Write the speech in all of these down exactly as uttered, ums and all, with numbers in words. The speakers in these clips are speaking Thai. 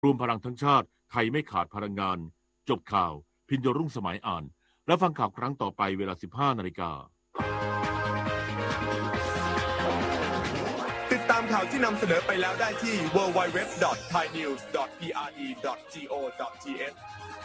รวมพลังทั้งชาติไทยไม่ขาดพลังงานจบข่าวพิญโยรุ่งสมัยอ่านและฟังข่าวครั้งต่อไปเวลา สิบห้านาฬิกาติดตามข่าวที่นำเสนอไปแล้วได้ที่ ดับเบิลยู ดับเบิลยู ดับเบิลยู ดอท ไทยนิวส์ ดอท พี อาร์ อี ดอท โก ดอท ที เอช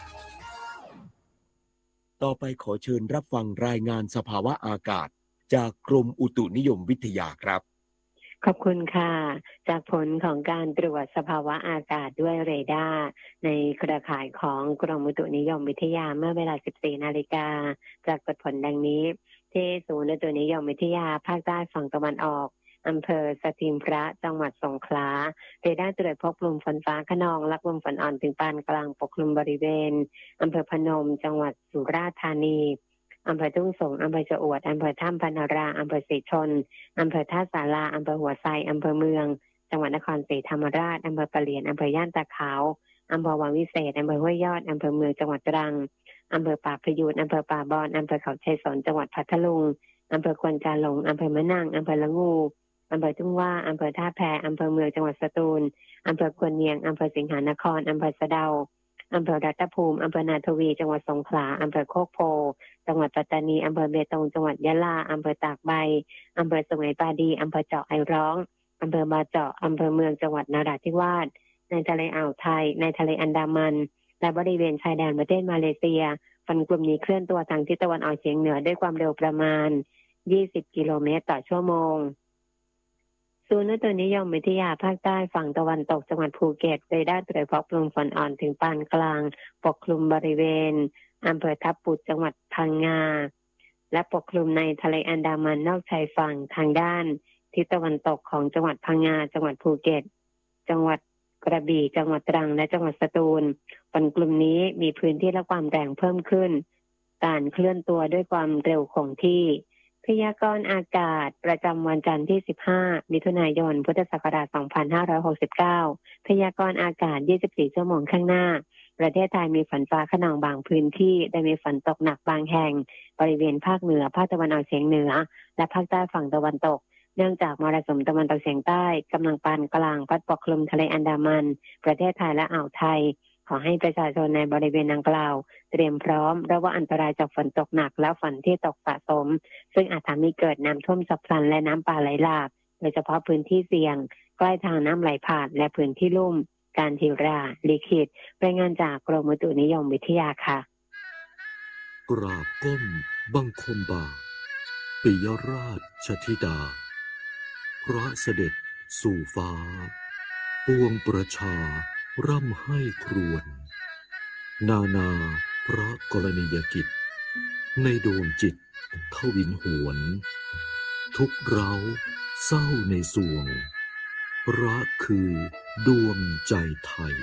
ต่อไปขอเชิญรับฟังรายงานสภาวะอากาศจากกรมอุตุนิยมวิทยาครับขอบคุณค่ะจากผลของการตรวจสภาวะอากาศด้วยเรดาร์ในเครือข่ายของกรมอุตุนิยมวิทยาเมื่อเวลา สิบสี่นาฬิกาปรากฏผลดังนี้ที่ศูนย์อุตุนิยมวิทยาภาคใต้ฝั่งตะวันออกอำเภอสถิงพระจังหวัดสงขลาเรดาร์ตรวจพบกลุ่มฝนฟ้าคะนองและกลุ่มฝนอ่อนถึงปานกลางปกคลุมบริเวณอำเภอพนมจังหวัดสุราษฎร์ธานีอำเภอทุ่งสงอำเภอจะอวดอำเภอถ้ำพนาราอำเภอศรีชนอำเภอท่าสาราอำเภอหัวไซอำเภอเมืองจังหวัดนครศรีธรรมราชอำเภอปะเหลียนอำเภอย่านตาขาวอำเภอวังวิเศษอำเภอห้วยยอดอำเภอเมืองจังหวัดตรังอำเภอป่าพยูนอำเภอป่าบอนอำเภอเขาชัยสนจังหวัดพัทลุงอำเภอควนกาหลงอำเภอมะนังอำเภอละงูอำเภอทุ่งว่าอำเภอท่าแพอำเภอเมืองจังหวัดสตูลอำเภอควนเนียงอำเภอสิงหานครอำเภอสะเดาอำเภอรัตภูมิอำเภอนาทวีจังหวัดสงขลาอำเภอโคกโพจังหวัดปัตตานีอำเภอเบตงจังหวัดยะลาอำเภอตากใบอำเภอสุไหงปาดีอำเภอเจาะไอร้องอำเภอบาเจาะอำเภอเมืองจังหวัดนราธิวาสในทะเลอ่าวไทยในทะเลอันดามันและบริเวณชายแดนประเทศมาเลเซียฝนกลุ่มนี้เคลื่อนตัวทางทิศตะวันออกเฉียงเหนือด้วยความเร็วประมาณยี่สิบกิโลเมตรต่อชั่วโมงศูนย์อุตุนิยมวิทยาภาคใต้ฝั่งตะวันตกจังหวัดภูเก็ตเรดาร์ตรวจพบกลุ่มฝนอ่อนถึงปานกลางปกคลุมบริเวณอำเภอทับปุดจังหวัดพังงาและปกคลุมในทะเลอันดามันนอกชายฝั่งทางด้านทิศตะวันตกของจังหวัดพังงาจังหวัดภูเก็ตจังหวัดกระบี่จังหวัดตรังและจังหวัดสตูลฝนกลุ่มนี้มีพื้นที่และความแรงเพิ่มขึ้นการเคลื่อนตัวด้วยความเร็วคงที่พยากรณ์อากาศประจำวันจันทร์ที่สิบห้ามิถุนายนพุทธศักราชสองพันห้าร้อยหกสิบเก้าพยากรณ์อากาศยี่สิบสี่ชั่วโมงข้างหน้าประเทศไทยมีฝนฟ้าคะนองบางพื้นที่ได้มีฝนตกหนักบางแห่งบริเวณภาคเหนือภาคตะวันออกเฉียงเหนือและภาคใต้ฝั่งตะวันตกเนื่องจากมรสุมตะวันตกเฉียงใต้กำลังปานกลางพัดปกคลุมทะเลอันดามันประเทศไทยและอ่าวไทยขอให้ประชาชนในบริเวณดังกล่าวเตรียมพร้อมระวังอันตรายจากฝนตกหนักและฝนที่ตกสะสมซึ่งอาจทำให้เกิดน้ำท่วมฉับพลันและน้ำป่าไหลหลากโดยเฉพาะพื้นที่เสี่ยงใกล้ทางน้ำไหลผ่านและพื้นที่ลุ่มการทิราลิขิตรายงานจากกรมอุตุนิยมวิทยาค่ะกราบก้มบังคมบาทปิยราชธิดาพระเสด็จสู่ฟ้าปวงประชาร่ำให้ครวญนานาพระกรณียกิจในดวงจิตทวินหวนทุกเร้าเศร้าในสวงพระคือดวงใจไทย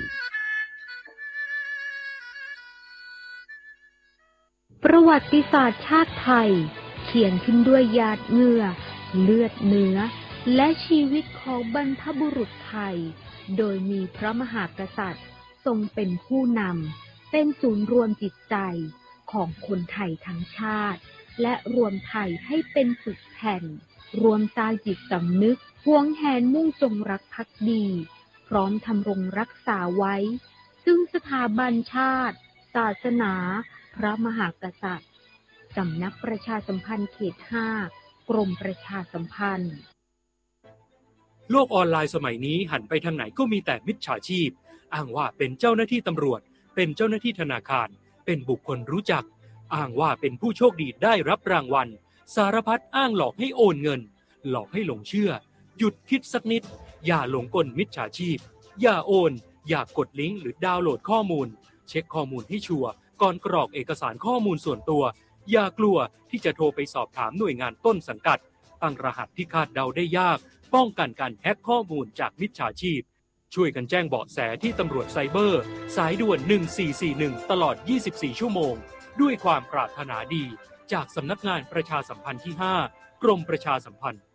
ประวัติศาสตร์ชาติไทยเขียนขึ้นด้วยหยาดเหงื่อเลือดเนื้อและชีวิตของบรรพบุรุษไทยโดยมีพระมหากษัตริย์ทรงเป็นผู้นำเป็นศูนย์รวมจิตใจของคนไทยทั้งชาติและรวมไทยให้เป็นปึกแผ่นรวมสร้างจิตสำนึกหวงแหนมุ่งจงรักภักดีพร้อมทำรงรักษาไว้ซึ่งสถาบันชาติศาสนาพระมหากษัตริย์สำนักประชาสัมพันธ์เขตห้ากรมประชาสัมพันธ์โลกออนไลน์สมัยนี้หันไปทางไหนก็มีแต่มิจฉาชีพอ้างว่าเป็นเจ้าหน้าที่ตำรวจเป็นเจ้าหน้าที่ธนาคารเป็นบุคคลรู้จักอ้างว่าเป็นผู้โชคดีได้รับรางวัลสารพัดอ้างหลอกให้โอนเงินหลอกให้หลงเชื่อหยุดคิดสักนิดอย่าหลงกลมิจฉาชีพอย่าโอนอย่ากดลิงก์หรือดาวน์โหลดข้อมูลเช็คข้อมูลให้ชัวร์ก่อนกรอกเอกสารข้อมูลส่วนตัวอย่ากลัวที่จะโทรไปสอบถามหน่วยงานต้นสังกัดตั้งรหัสที่คาดเดาได้ยากป้องกันการแฮ็กข้อมูลจากมิจฉาชีพช่วยกันแจ้งเบาะแสที่ตำรวจไซเบอร์สายด่วนหนึ่งสี่สี่หนึ่งตลอดยี่สิบสี่ชั่วโมงด้วยความปรารถนาดีจากสำนักงานประชาสัมพันธ์ที่ห้ากรมประชาสัมพันธ์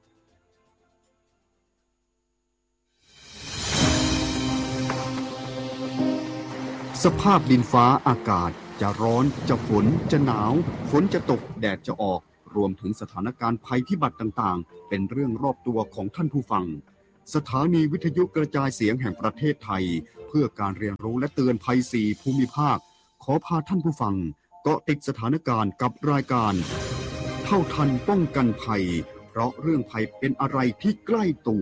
สภาพดินฟ้าอากาศจะร้อนจะฝนจะหนาวฝนจะตกแดดจะออกรวมถึงสถานการณ์ภัยพิบัติต่างๆเป็นเรื่องรอบตัวของท่านผู้ฟังสถานีวิทยุกระจายเสียงแห่งประเทศไทยเพื่อการเรียนรู้และเตือนภัยสี่ภูมิภาคขอพาท่านผู้ฟังเกาะติดสถานการณ์กับรายการเท่าทันป้องกันภัยเพราะเรื่องภัยเป็นอะไรที่ใกล้ตัว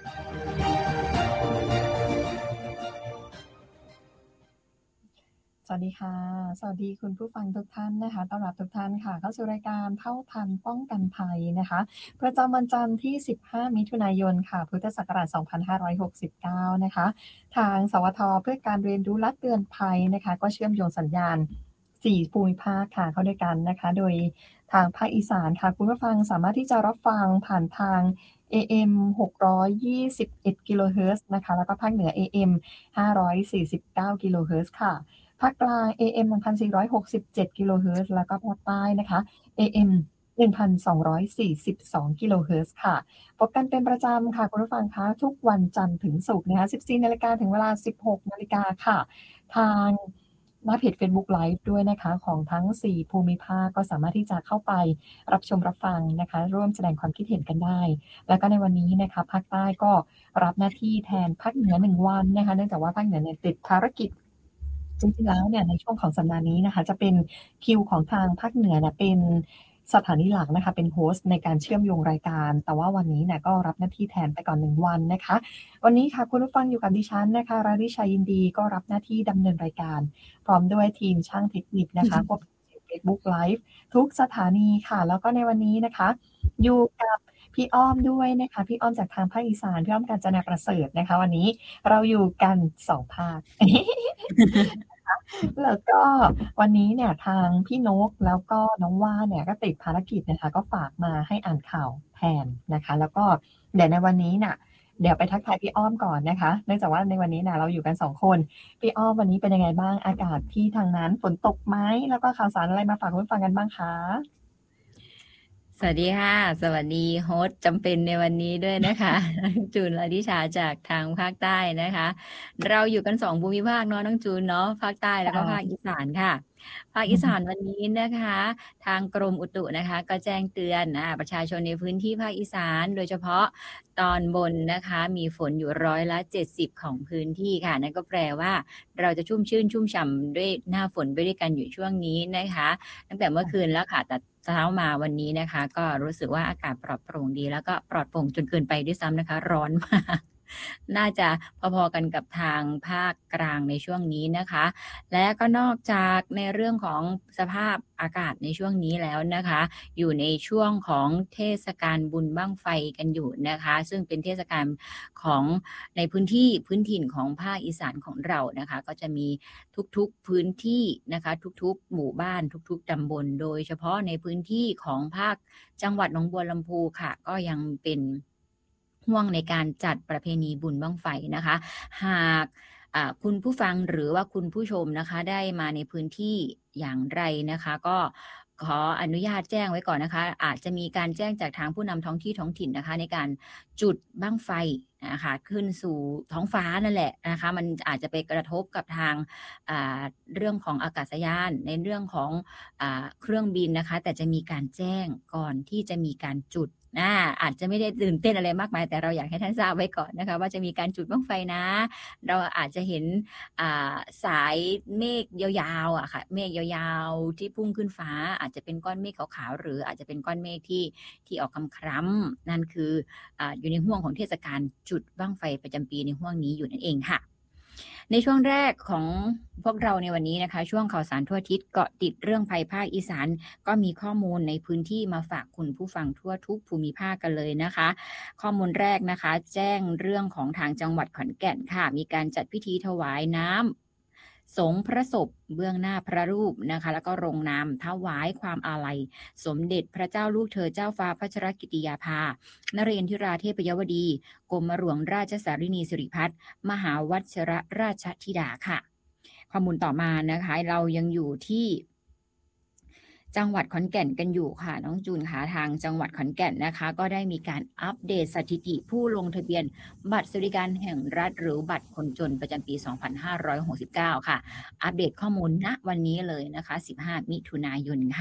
สวัสดีค่ะสวัสดีคุณผู้ฟังทุกท่านนะคะต้อนรับทุกท่านค่ะเข้าสู่รายการเท่าทันป้องกันภัยนะคะประจำวันจันทร์ที่สิบห้ามิถุนายนค่ะพุทธศักราชสองพันห้าร้อยหกสิบเก้านะคะทางสวทเพื่อการเรียนรู้และเตือนภัยนะคะก็เชื่อมโยงสัญญาณสี่ภูมิภาคค่ะเข้าด้วยกันนะคะโดยทางภาคอีสานค่ะคุณผู้ฟังสามารถที่จะรับฟังผ่านทาง เอ เอ็ม หกร้อยยี่สิบเอ็ดกิโลเฮิรตซ์นะคะแล้วก็ภาคเหนือ เอ เอ็ม ห้าร้อยสี่สิบเก้ากิโลเฮิรตซ์ค่ะภาคกลาง เอ เอ็ม หนึ่งพันสี่ร้อยหกสิบเจ็ดกิโลเฮิรตซ์แล้วก็ภาคใต้นะคะ เอ เอ็ม หนึ่งพันสองร้อยสี่สิบสองกิโลเฮิรตซ์ค่ะพบกันเป็นประจำค่ะคุณผู้ฟังคะทุกวันจันทร์ถึงศุกร์นะคะ สิบสี่นาฬิกาถึงเวลา สิบหกนาฬิกาค่ะทางหน้าเพจ Facebook Live ด้วยนะคะของทั้งสี่ภูมิภาคก็สามารถที่จะเข้าไปรับชมรับฟังนะคะร่วมแสดงความคิดเห็นกันได้แล้วก็ในวันนี้นะคะภาคใต้ก็รับหน้าที่แทนภาคเหนือหนึ่งวันนะคะเนื่องจากว่าภาคเหนือเนี่ยติดภารกิจจริงๆแล้วเนี่ยในช่วงของสัปดาห์นี้นะคะจะเป็นคิวของทางภาคเหนือเนี่ยเป็นสถานีหลักนะคะเป็นโฮสต์ในการเชื่อมโยงรายการแต่ว่าวันนี้เนี่ยก็รับหน้าที่แทนไปก่อนหนึ่งวันนะคะวันนี้ค่ะคุณผู้ฟังอยู่กับดิฉันนะคะราริชายินดีก็รับหน้าที่ดำเนินรายการพร้อมด้วยทีมช่างเทคนิคนะคะก็เฟซบุ๊กไลฟ์ทุกสถานีค่ะแล้วก็ในวันนี้นะคะอยู่กับพี่อ้อมด้วยนะคะพี่อ้อมจากทางภาคอีสานพี่อ้อมกาญจนาประเสริฐนะคะวันนี้เราอยู่กันสองภาค แล้วก็วันนี้เนี่ยทางพี่นกแล้วก็น้องว่าเนี่ยก็ติดภารกิจนะคะก็ฝากมาให้อ่านข่าวแทนนะคะแล้วก็เดี๋ยวในวันนี้น่ะเดี๋ยวไปทักทายพี่อ้อมก่อนนะคะเนื่องจากว่าในวันนี้น่ะเราอยู่กันสองคนพี่อ้อมวันนี้เป็นยังไงบ้างอากาศที่ทางนั้นฝนตกไหมแล้วก็ข่าวสารอะไรมาฝากคุณฟังกันบ้างคะสวัสดีค่ะสวัสดีโฮสต์จำเป็นในวันนี้ด้วยนะคะจูนและดิชาจากทางภาคใต้นะคะเราอยู่กันสองภูมิภาคเนาะน้องจูนเนาะภาคใต้แล้วก็ภาคอีสานค่ะภาคอีสานวันนี้นะคะทางกรมอุตุนะคะก็แจ้งเตือนนะประชาชนในพื้นที่ภาคอีสานโดยเฉพาะตอนบนนะคะมีฝนอยู่ร้อยละเจ็ดสิบของพื้นที่ค่ะนั่นก็แปลว่าเราจะชุ่มชื่นชุ่มฉ่ำด้วยหน้าฝนไปด้วยกันอยู่ช่วงนี้นะคะตั้งแต่เมื่อคืนแล้วค่ะแต่เช้ามาวันนี้นะคะก็รู้สึกว่าอากาศปลอดโปร่งดีแล้วก็ปลอดโปร่งจนเกินไปด้วยซ้ำนะคะร้อนมากน่าจะพอๆกันกับทางภาคกลางในช่วงนี้นะคะและก็นอกจากในเรื่องของสภาพอากาศในช่วงนี้แล้วนะคะอยู่ในช่วงของเทศกาลบุญบั้งไฟกันอยู่นะคะซึ่งเป็นเทศกาลของในพื้นที่พื้นถิ่นของภาคอีสานของเรานะคะก็จะมีทุกๆพื้นที่นะคะทุกๆหมู่บ้านทุกๆตำบลโดยเฉพาะในพื้นที่ของภาคจังหวัดหนองบัวลำพูค่ะก็ยังเป็นห่วงในการจัดประเพณีบุญบั้งไฟนะคะหากคุณผู้ฟังหรือว่าคุณผู้ชมนะคะได้มาในพื้นที่อย่างไรนะคะก็ขออนุญาตแจ้งไว้ก่อนนะคะอาจจะมีการแจ้งจากทางผู้นำท้องที่ท้องถิ่นนะคะในการจุดบั้งไฟนะคะขึ้นสู่ท้องฟ้านั่นแหละนะคะมันอาจจะไปกระทบกับทางเรื่องของอากาศยานในเรื่องของเครื่องบินนะคะแต่จะมีการแจ้งก่อนที่จะมีการจุดอ่าอาจจะไม่ได้ตื่นเต้นอะไรมากมายแต่เราอยากให้ท่านทราบไว้ก่อนนะคะว่าจะมีการจุดบั้งไฟนะเราอาจจะเห็นอ่าสายเมฆยาวๆอ่ะค่ะเมฆยาวๆที่พุ่งขึ้นฟ้าอาจจะเป็นก้อนเมฆขาวๆหรืออาจจะเป็นก้อนเมฆที่ที่ออกคล้ำๆนั่นคืออ่าอยู่ในห่วงของเทศกาลจุดบั้งไฟประจำปีในห่วงนี้อยู่นั่นเองค่ะในช่วงแรกของพวกเราในวันนี้นะคะช่วงข่าวสารทั่วทิศเกาะติดเรื่องภัยภาคอีสานก็มีข้อมูลในพื้นที่มาฝากคุณผู้ฟังทั่วทุกภูมิภาคกันเลยนะคะข้อมูลแรกนะคะแจ้งเรื่องของทางจังหวัดขอนแก่นค่ะมีการจัดพิธีถวายน้ำสงพระศพเบื้องหน้าพระรูปนะคะแล้วก็ลงนามถวายความอาลัยสมเด็จพระเจ้าลูกเธอเจ้าฟ้าพัชรกิติยาภานเรนทิราเทพยวดีกรมหลวงราชสารินีสิริพัฒน์มหาวัชรราชธิดาค่ะข้อมูลต่อมานะคะเรายังอยู่ที่จังหวัดขอนแก่นกันอยู่ค่ะน้องจูนค่ะทางจังหวัดขอนแก่นนะคะก็ได้มีการอัปเดตสถิติผู้ลงทะเบียนบัตรสวัสดิการแห่งรัฐหรือบัตรคนจนประจำปีสองพันห้าร้อยหกสิบเก้าค่ะอัปเดตข้อมูลณวันนี้เลยนะคะสิบห้ามิถุนายนค่ะ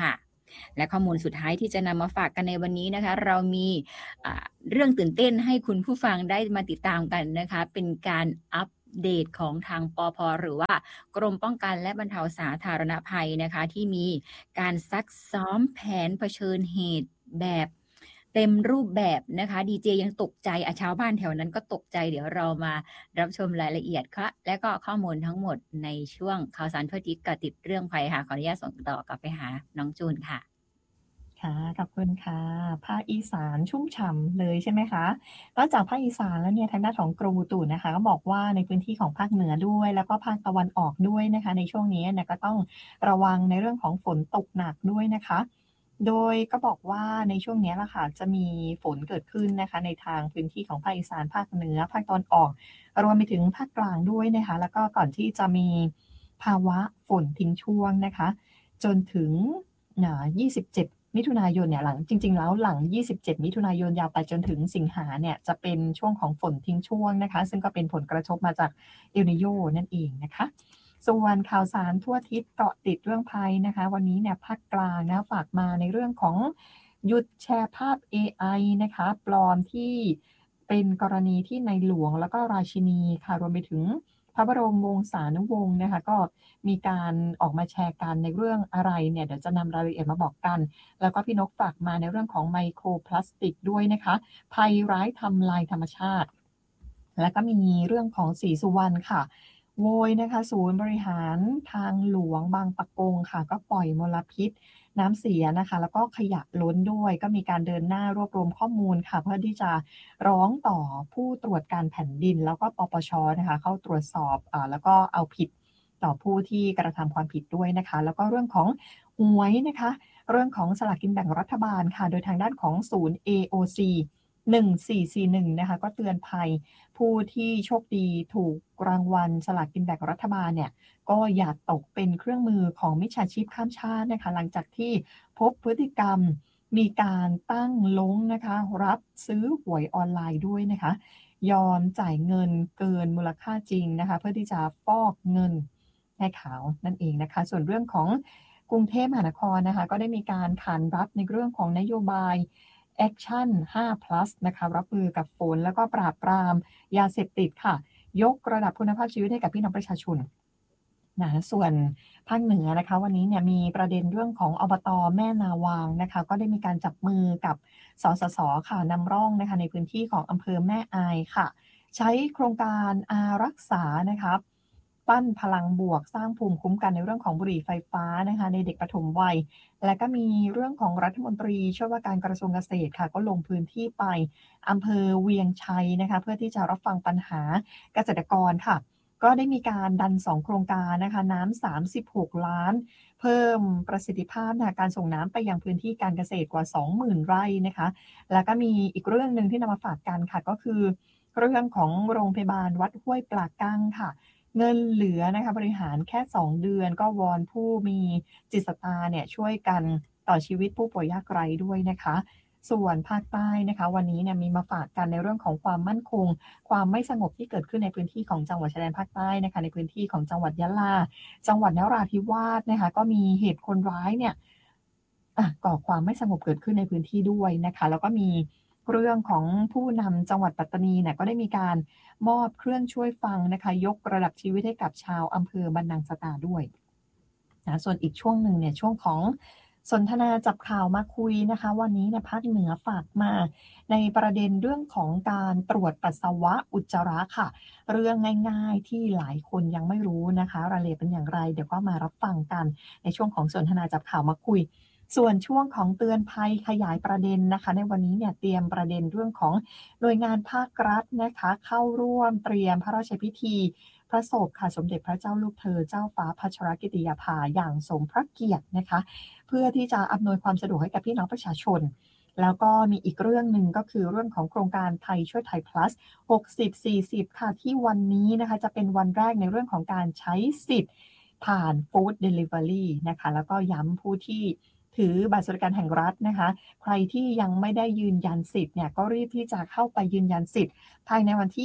และข้อมูลสุดท้ายที่จะนำมาฝากกันในวันนี้นะคะเรามีเรื่องตื่นเต้นให้คุณผู้ฟังได้มาติดตามกันนะคะเป็นการอัปเดตของทางปภ.หรือว่ากรมป้องกันและบรรเทาสาธารณภัยนะคะที่มีการซักซ้อมแผนเผชิญเหตุแบบเต็มรูปแบบนะคะดีเจยังตกใจอ่ะชาวบ้านแถวนั้นก็ตกใจเดี๋ยวเรามารับชมรายละเอียดค่ะและก็ข้อมูลทั้งหมดในช่วงข่าวสารทั่วทิศกติดเรื่องภัยค่ะขออนุญาตส่งต่อกลับไปหาน้องจูนค่ะค่ะขอบคุณค่ะภาคอีสานชุ่มฉ่ำเลยใช่ไหมคะนอกจากภาคอีสานแล้วเนี่ยทางด้านของกรมอุตุนะคะก็บอกว่าในพื้นที่ของภาคเหนือด้วยแล้วก็ภาคตะวันออกด้วยนะคะในช่วงนี้เนี่ยก็ต้องระวังในเรื่องของฝนตกหนักด้วยนะคะโดยก็บอกว่าในช่วงนี้ล่ะค่ะจะมีฝนเกิดขึ้นนะคะในทางพื้นที่ของภาคอีสานภาคเหนือภาคตะวันออกรวมไปถึงภาคกลางด้วยนะคะแล้วก็ก่อนที่จะมีภาวะฝนทิ้งช่วงนะคะจนถึงยี่สิบเจ็ดมิถุนายนเนี่ยหลังจริงๆแล้วหลังยี่สิบเจ็ดมิถุนายนยาวไปจนถึงสิงหาเนี่ยจะเป็นช่วงของฝนทิ้งช่วงนะคะซึ่งก็เป็นผลกระทบมาจากเอลนิโญนั่นเองนะคะส่วนข่าวสารทั่วทิศเกาะติดเรื่องภัยนะคะวันนี้เนี่ยภาคกลางนะฝากมาในเรื่องของหยุดแชร์ภาพ เอ ไอ นะคะปลอมที่เป็นกรณีที่ในหลวงแล้วก็ราชินีค่ะรวมไปถึงพระบรมวงศานุวงศ์นะคะก็มีการออกมาแชร์กันในเรื่องอะไรเนี่ยเดี๋ยวจะนำรายละเอียดมาบอกกันแล้วก็พี่นกฝากมาในเรื่องของไมโครพลาสติกด้วยนะคะภัยร้ายทำลายธรรมชาติแล้วก็มีเรื่องของศรีสุวรรณค่ะโวยนะคะศูนย์บริหารทางหลวงบางปะกงค่ะก็ปล่อยมลพิษน้ำเสียนะคะแล้วก็ขยะล้นด้วยก็มีการเดินหน้ารวบรวมข้อมูลค่ะเพื่อที่จะร้องต่อผู้ตรวจการแผ่นดินแล้วก็ปปช.นะคะเข้าตรวจสอบอ่าแล้วก็เอาผิดต่อผู้ที่กระทำความผิดด้วยนะคะแล้วก็เรื่องของหวยนะคะเรื่องของสลากกินแบ่งรัฐบาลค่ะโดยทางด้านของศูนย์ เอ โอ ซี หนึ่งสี่สี่หนึ่งนะคะก็เตือนภัยผู้ที่โชคดีถูกรางวัลสลากกินแบ่งรัฐบาลเนี่ยก็อย่าตกเป็นเครื่องมือของมิจฉาชีพข้ามชาตินะคะหลังจากที่พบพฤติกรรมมีการตั้งลงนะคะรับซื้อหวยออนไลน์ด้วยนะคะยอมจ่ายเงินเกินมูลค่าจริงนะคะเพื่อที่จะฟอกเงินให้ขาวนั่นเองนะคะส่วนเรื่องของกรุงเทพมหานครนะคะก็ได้มีการขานรับในเรื่องของนโยบายแอคชั่น ห้า plus นะคะรับมือกับฝนแล้วก็ปราบปรามยาเสพติดค่ะยกระดับคุณภาพชีวิตให้กับพี่น้องประชาชนนะส่วนภาคเหนือนะคะวันนี้เนี่ยมีประเด็นเรื่องของอบต.แม่นาวางนะคะก็ได้มีการจับมือกับสสส.ค่ะนำร่องนะคะในพื้นที่ของอำเภอแม่อายค่ะใช้โครงการอารักษานะคะปั้นพลังบวกสร้างภูมิคุ้มกันในเรื่องของบุหรี่ไฟฟ้านะคะในเด็กปฐมวัยและก็มีเรื่องของรัฐมนตรีช่วยว่าการกระทรวงเกษตรค่ะก็ลงพื้นที่ไปอำเภอเวียงชัยนะคะเพื่อที่จะรับฟังปัญหาเกษตรกรค่ะก็ได้มีการดันสองโครงการนะคะน้ำสามสิบหกล้านเพิ่มประสิทธิภาพในการส่งน้ำไปยังพื้นที่การเกษตรกว่า สองหมื่น ไร่นะคะแล้วก็มีอีกเรื่องนึงที่นำมาฝากกันค่ะก็คือเรื่องของโรงพยาบาลวัดห้วยปลากั้งค่ะเงินเหลือนะคะบริหารแค่สองเดือนก็วอนผู้มีจิตศรัทธาเนี่ยช่วยกันต่อชีวิตผู้ป่วยยากไร้ด้วยนะคะส่วนภาคใต้นะคะวันนี้เนี่ยมีมาฝากกันในเรื่องของความมั่นคงความไม่สงบที่เกิดขึ้นในพื้นที่ของจังหวัดชายแดนภาคใต้นะคะในพื้นที่ของจังหวัดยะลาจังหวัดนราธิวาสนะคะก็มีเหตุคนร้ายเนี่ยก่อความไม่สงบเกิดขึ้นในพื้นที่ด้วยนะคะแล้วก็มีเรื่องของผู้นำจังหวัดปัตตานีเนี่ยก็ได้มีการมอบเครื่องช่วยฟังนะคะยกระดับชีวิตให้กับชาวอำเภอบันนังสตาด้วยนะส่วนอีกช่วงหนึ่งเนี่ยช่วงของสนทนาจับข่าวมาคุยนะคะวันนี้เนี่ยภาคเหนือฝากมาในประเด็นเรื่องของการตรวจปัสสาวะอุจจาระค่ะเรื่องง่ายๆที่หลายคนยังไม่รู้นะคะรายละเอียดเป็นอย่างไรเดี๋ยวก็มารับฟังกันในช่วงของสนทนาจับข่าวมาคุยส่วนช่วงของเตือนภัยขยายประเด็นนะคะในวันนี้เนี่ยเตรียมประเด็นเรื่องของหน่วยงานภาครัฐนะคะเข้าร่วมเตรียมพระราชพิธีพระศพค่ะสมเด็จพระเจ้าลูกเธอเจ้าฟ้าพัชรกิติยาภาอย่างสมพระเกียรตินะคะเพื่อที่จะอำนวยความสะดวกให้กับพี่น้องประชาชนแล้วก็มีอีกเรื่องหนึ่งก็คือเรื่องของโครงการไทยช่วยไทย plus หกสิบ สี่สิบค่ะที่วันนี้นะคะจะเป็นวันแรกในเรื่องของการใช้สิทธิ์ผ่าน Food Delivery นะคะแล้วก็ย้ำผู้ที่ถือบัตรสวัสดิการแห่งรัฐนะคะใครที่ยังไม่ได้ยืนยันสิทธิ์เนี่ยก็รีบที่จะเข้าไปยืนยันสิทธิ์ภายในวันที่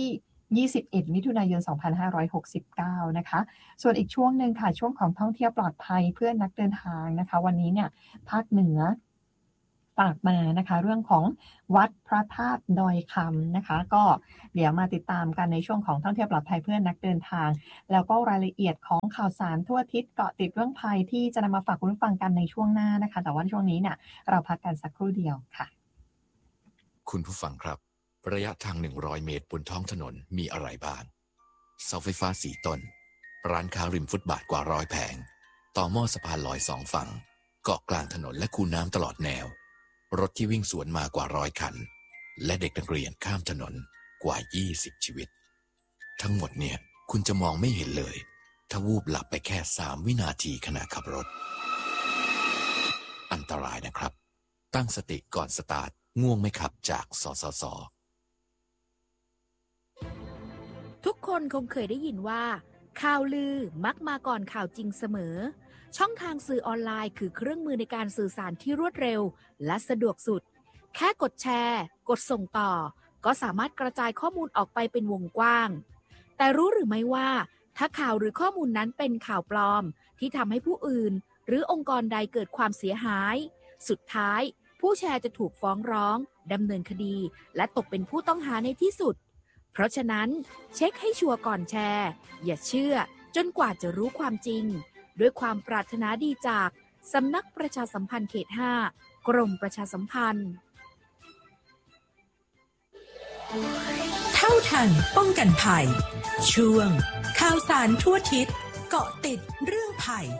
ยี่สิบเอ็ดมิถุนายนสองพันห้าร้อยหกสิบเก้านะคะส่วนอีกช่วงหนึ่งค่ะช่วงของท่องเที่ยวปลอดภัยเพื่อนักเดินทางนะคะวันนี้เนี่ยภาคเหนือฝากมานะคะเรื่องของวัดพระธาตุดอยคำนะคะก็เดี๋ยวมาติดตามกันในช่วงของท่องเที่ยวปลอดภัยเพื่อนักเดินทางแล้วก็รายละเอียดของข่าวสารทั่วทิศเกาะติดเรื่องภัยที่จะนำมาฝากคุณผู้ฟังกันในช่วงหน้านะคะแต่ว่าช่วงนี้เนี่ยเราพักกันสักครู่เดียวค่ะคุณผู้ฟังครับระยะทางหนึ่งร้อยเมตรบนท้องถนนมีอะไรบ้างเสาไฟฟ้าสี่ต้นร้านค้าริมฟุตบาทกว่าร้อยแผงต่อหม้อสะพานลอยสองฝั่งเกาะกลางถนนและคูน้ำตลอดแนวรถที่วิ่งสวนมากว่าร้อยคันและเด็กนักเรียนข้ามถนนกว่ายี่สิบชีวิตทั้งหมดเนี่ยคุณจะมองไม่เห็นเลยถ้าวูบหลับไปแค่สามวินาทีขณะขับรถอันตรายนะครับตั้งสติก่อนสตาร์ทง่วงไหมครับจากสสส. ทุกคนคงเคยได้ยินว่าข่าวลือมักมาก่อนข่าวจริงเสมอช่องทางสื่อออนไลน์คือเครื่องมือในการสื่อสารที่รวดเร็วและสะดวกสุดแค่กดแชร์กดส่งต่อก็สามารถกระจายข้อมูลออกไปเป็นวงกว้างแต่รู้หรือไม่ว่าถ้าข่าวหรือข้อมูลนั้นเป็นข่าวปลอมที่ทำให้ผู้อื่นหรือองค์กรใดเกิดความเสียหายสุดท้ายผู้แชร์จะถูกฟ้องร้องดำเนินคดีและตกเป็นผู้ต้องหาในที่สุดเพราะฉะนั้นเช็คให้ชัวร์ก่อนแชร์อย่าเชื่อจนกว่าจะรู้ความจริงด้วยความปรารถนาดีจากสำนักประชาสัมพันธ์เขตห้ากรมประชาสัมพันธ์เท่าทันป้องกันภัยช่วงข่าวสารทั่วทิศเกาะติดเรื่องภัย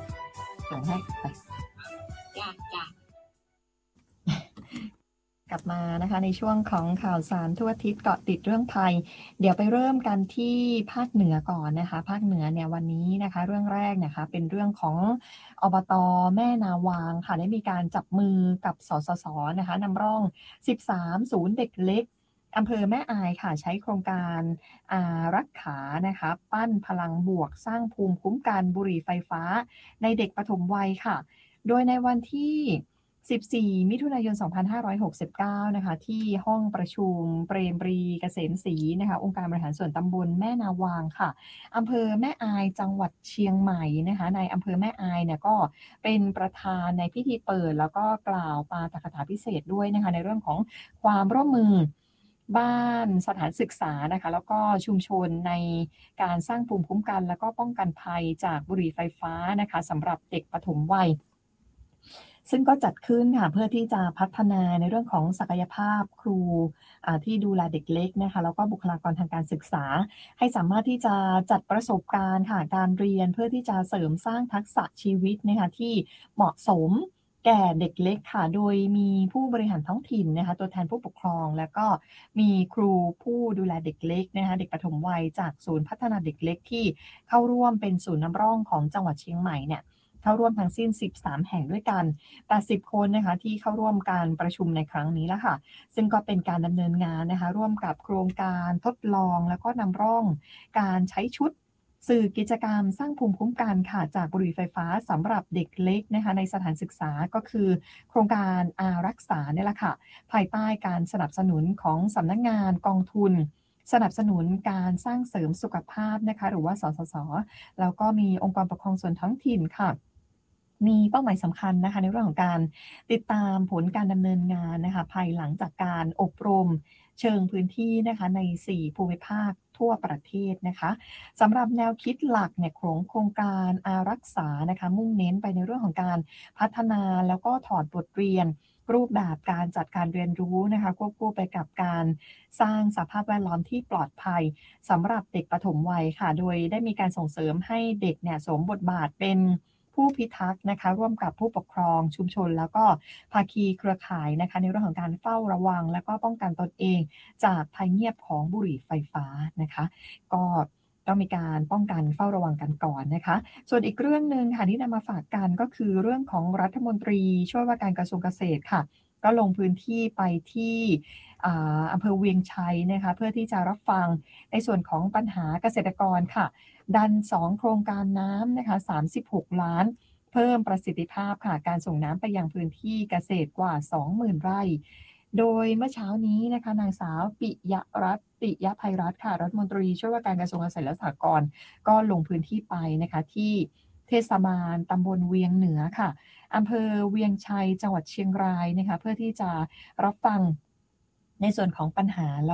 กลับมานะคะในช่วงของข่าวสารทั่วทิศเกาะติดเรื่องภัยเดี๋ยวไปเริ่มกันที่ภาคเหนือก่อนนะคะภาคเหนือเนี่ยวันนี้นะคะเรื่องแรกนะคะเป็นเรื่องของอบต.แม่นาวางค่ะได้มีการจับมือกับสสส.นะคะนำร่องสิบสามศูนย์เด็กเล็กอำเภอแม่อายค่ะใช้โครงการอารักขานะคะปั้นพลังบวกสร้างภูมิคุ้มกันบุหรี่ไฟฟ้าในเด็กปฐมวัยค่ะโดยในวันที่สิบสี่มิถุนายนสองพันห้าร้อยหกสิบเก้านะคะที่ห้องประชุมเปรมปรีเกษมศรีนะคะองค์การบริหารส่วนตำบลแม่นาวางค่ะอำเภอแม่อายจังหวัดเชียงใหม่นะคะในอำเภอแม่อายเนี่ยก็เป็นประธานในพิธีเปิดแล้วก็กล่าวปาฐกถาพิเศษด้วยนะคะในเรื่องของความร่วมมือบ้านสถานศึกษานะคะแล้วก็ชุมชนในการสร้างภูมิคุ้มกันแล้วก็ป้องกันภัยจากบุหรี่ไฟฟ้านะคะสำหรับเด็กปฐมวัยซึ่งก็จัดขึ้นค่ะเพื่อที่จะพัฒนาในเรื่องของศักยภาพครูที่ดูแลเด็กเล็กนะคะแล้วก็บุคลากรทางการศึกษาให้สามารถที่จะจัดประสบการณ์ค่ะการเรียนเพื่อที่จะเสริมสร้างทักษะชีวิตนะคะที่เหมาะสมแก่เด็กเล็กค่ะโดยมีผู้บริหารท้องถิ่นนะคะตัวแทนผู้ปกครองแล้วก็มีครูผู้ดูแลเด็กเล็กนะคะเด็กปฐมวัยจากศูนย์พัฒนาเด็กเล็กที่เข้าร่วมเป็นศูนย์นำร่องของจังหวัดเชียงใหม่เนี่ยเข้าร่วมทั้งสิ้นสิบสามแห่งด้วยกันแปดสิบคนนะคะที่เข้าร่วมการประชุมในครั้งนี้แล้วค่ะซึ่งก็เป็นการดำเนินงานนะคะร่วมกับโครงการทดลองแล้วก็นำร่องการใช้ชุดสื่อกิจกรรมสร้างภูมิคุ้มกันค่ะจากบุหรี่ไฟฟ้าสำหรับเด็กเล็กนะคะในสถานศึกษาก็คือโครงการอารักษาเนี่ยแหละค่ะภายใต้การสนับสนุนของสำนักงานกองทุนสนับสนุนการสร้างเสริมสุขภาพนะคะหรือว่าสสส.แล้วก็มีองค์กรปกครองส่วนท้องถิ่นค่ะมีเป้าหมายสำคัญนะคะในเรื่องของการติดตามผลการดำเนินงานนะคะภายหลังจากการอบรมเชิงพื้นที่นะคะในสี่ภูมิภาคทั่วประเทศนะคะสำหรับแนวคิดหลักเนี่ยของโครงการอารักษานะคะมุ่งเน้นไปในเรื่องของการพัฒนาแล้วก็ถอดบทเรียนรูปแบบการจัดการเรียนรู้นะคะควบคู่ไปกับการสร้างสภาพแวดล้อมที่ปลอดภัยสำหรับเด็กปฐมวัยค่ะโดยได้มีการส่งเสริมให้เด็กเนี่ยสวมบทบาทเป็นผู้พิทักษ์นะคะร่วมกับผู้ปกครองชุมชนแล้วก็ภาคีเครือข่ายนะคะในเรื่องของการเฝ้าระวังและก็ป้องกันตนเองจากภัยเงียบของบุหรี่ไฟฟ้านะคะก็ต้องมีการป้องกันเฝ้าระวังกันก่อนนะคะส่วนอีกเรื่องนึงค่ะที่นำมาฝากกันก็คือเรื่องของรัฐมนตรีช่วยว่าการกระทรวงเกษตรค่ะก็ลงพื้นที่ไปที่อำเภอเวียงชัยนะคะเพื่อที่จะรับฟังในส่วนของปัญหาเกษตรกรค่ะดันสองโครงการน้ำนะคะสามสิบหกล้านเพิ่มประสิทธิภาพค่ะการส่งน้ำไปยังพื้นที่เกษตรกว่า สองหมื่น ไร่โดยเมื่อเช้านี้นะคะนางสาวปิยรัตน์ปิยภัยรัตน์ค่ะรัฐมนตรีช่วยว่าการกระทรวงเกษตรและสหกรณ์ก็ลงพื้นที่ไปนะคะที่เทศบาลตำบลเวียงเหนือค่ะอำเภอเวียงชัยจังหวัดเชียงรายนะคะเพื่อที่จะรับฟังในส่วนของปัญหาแล้ว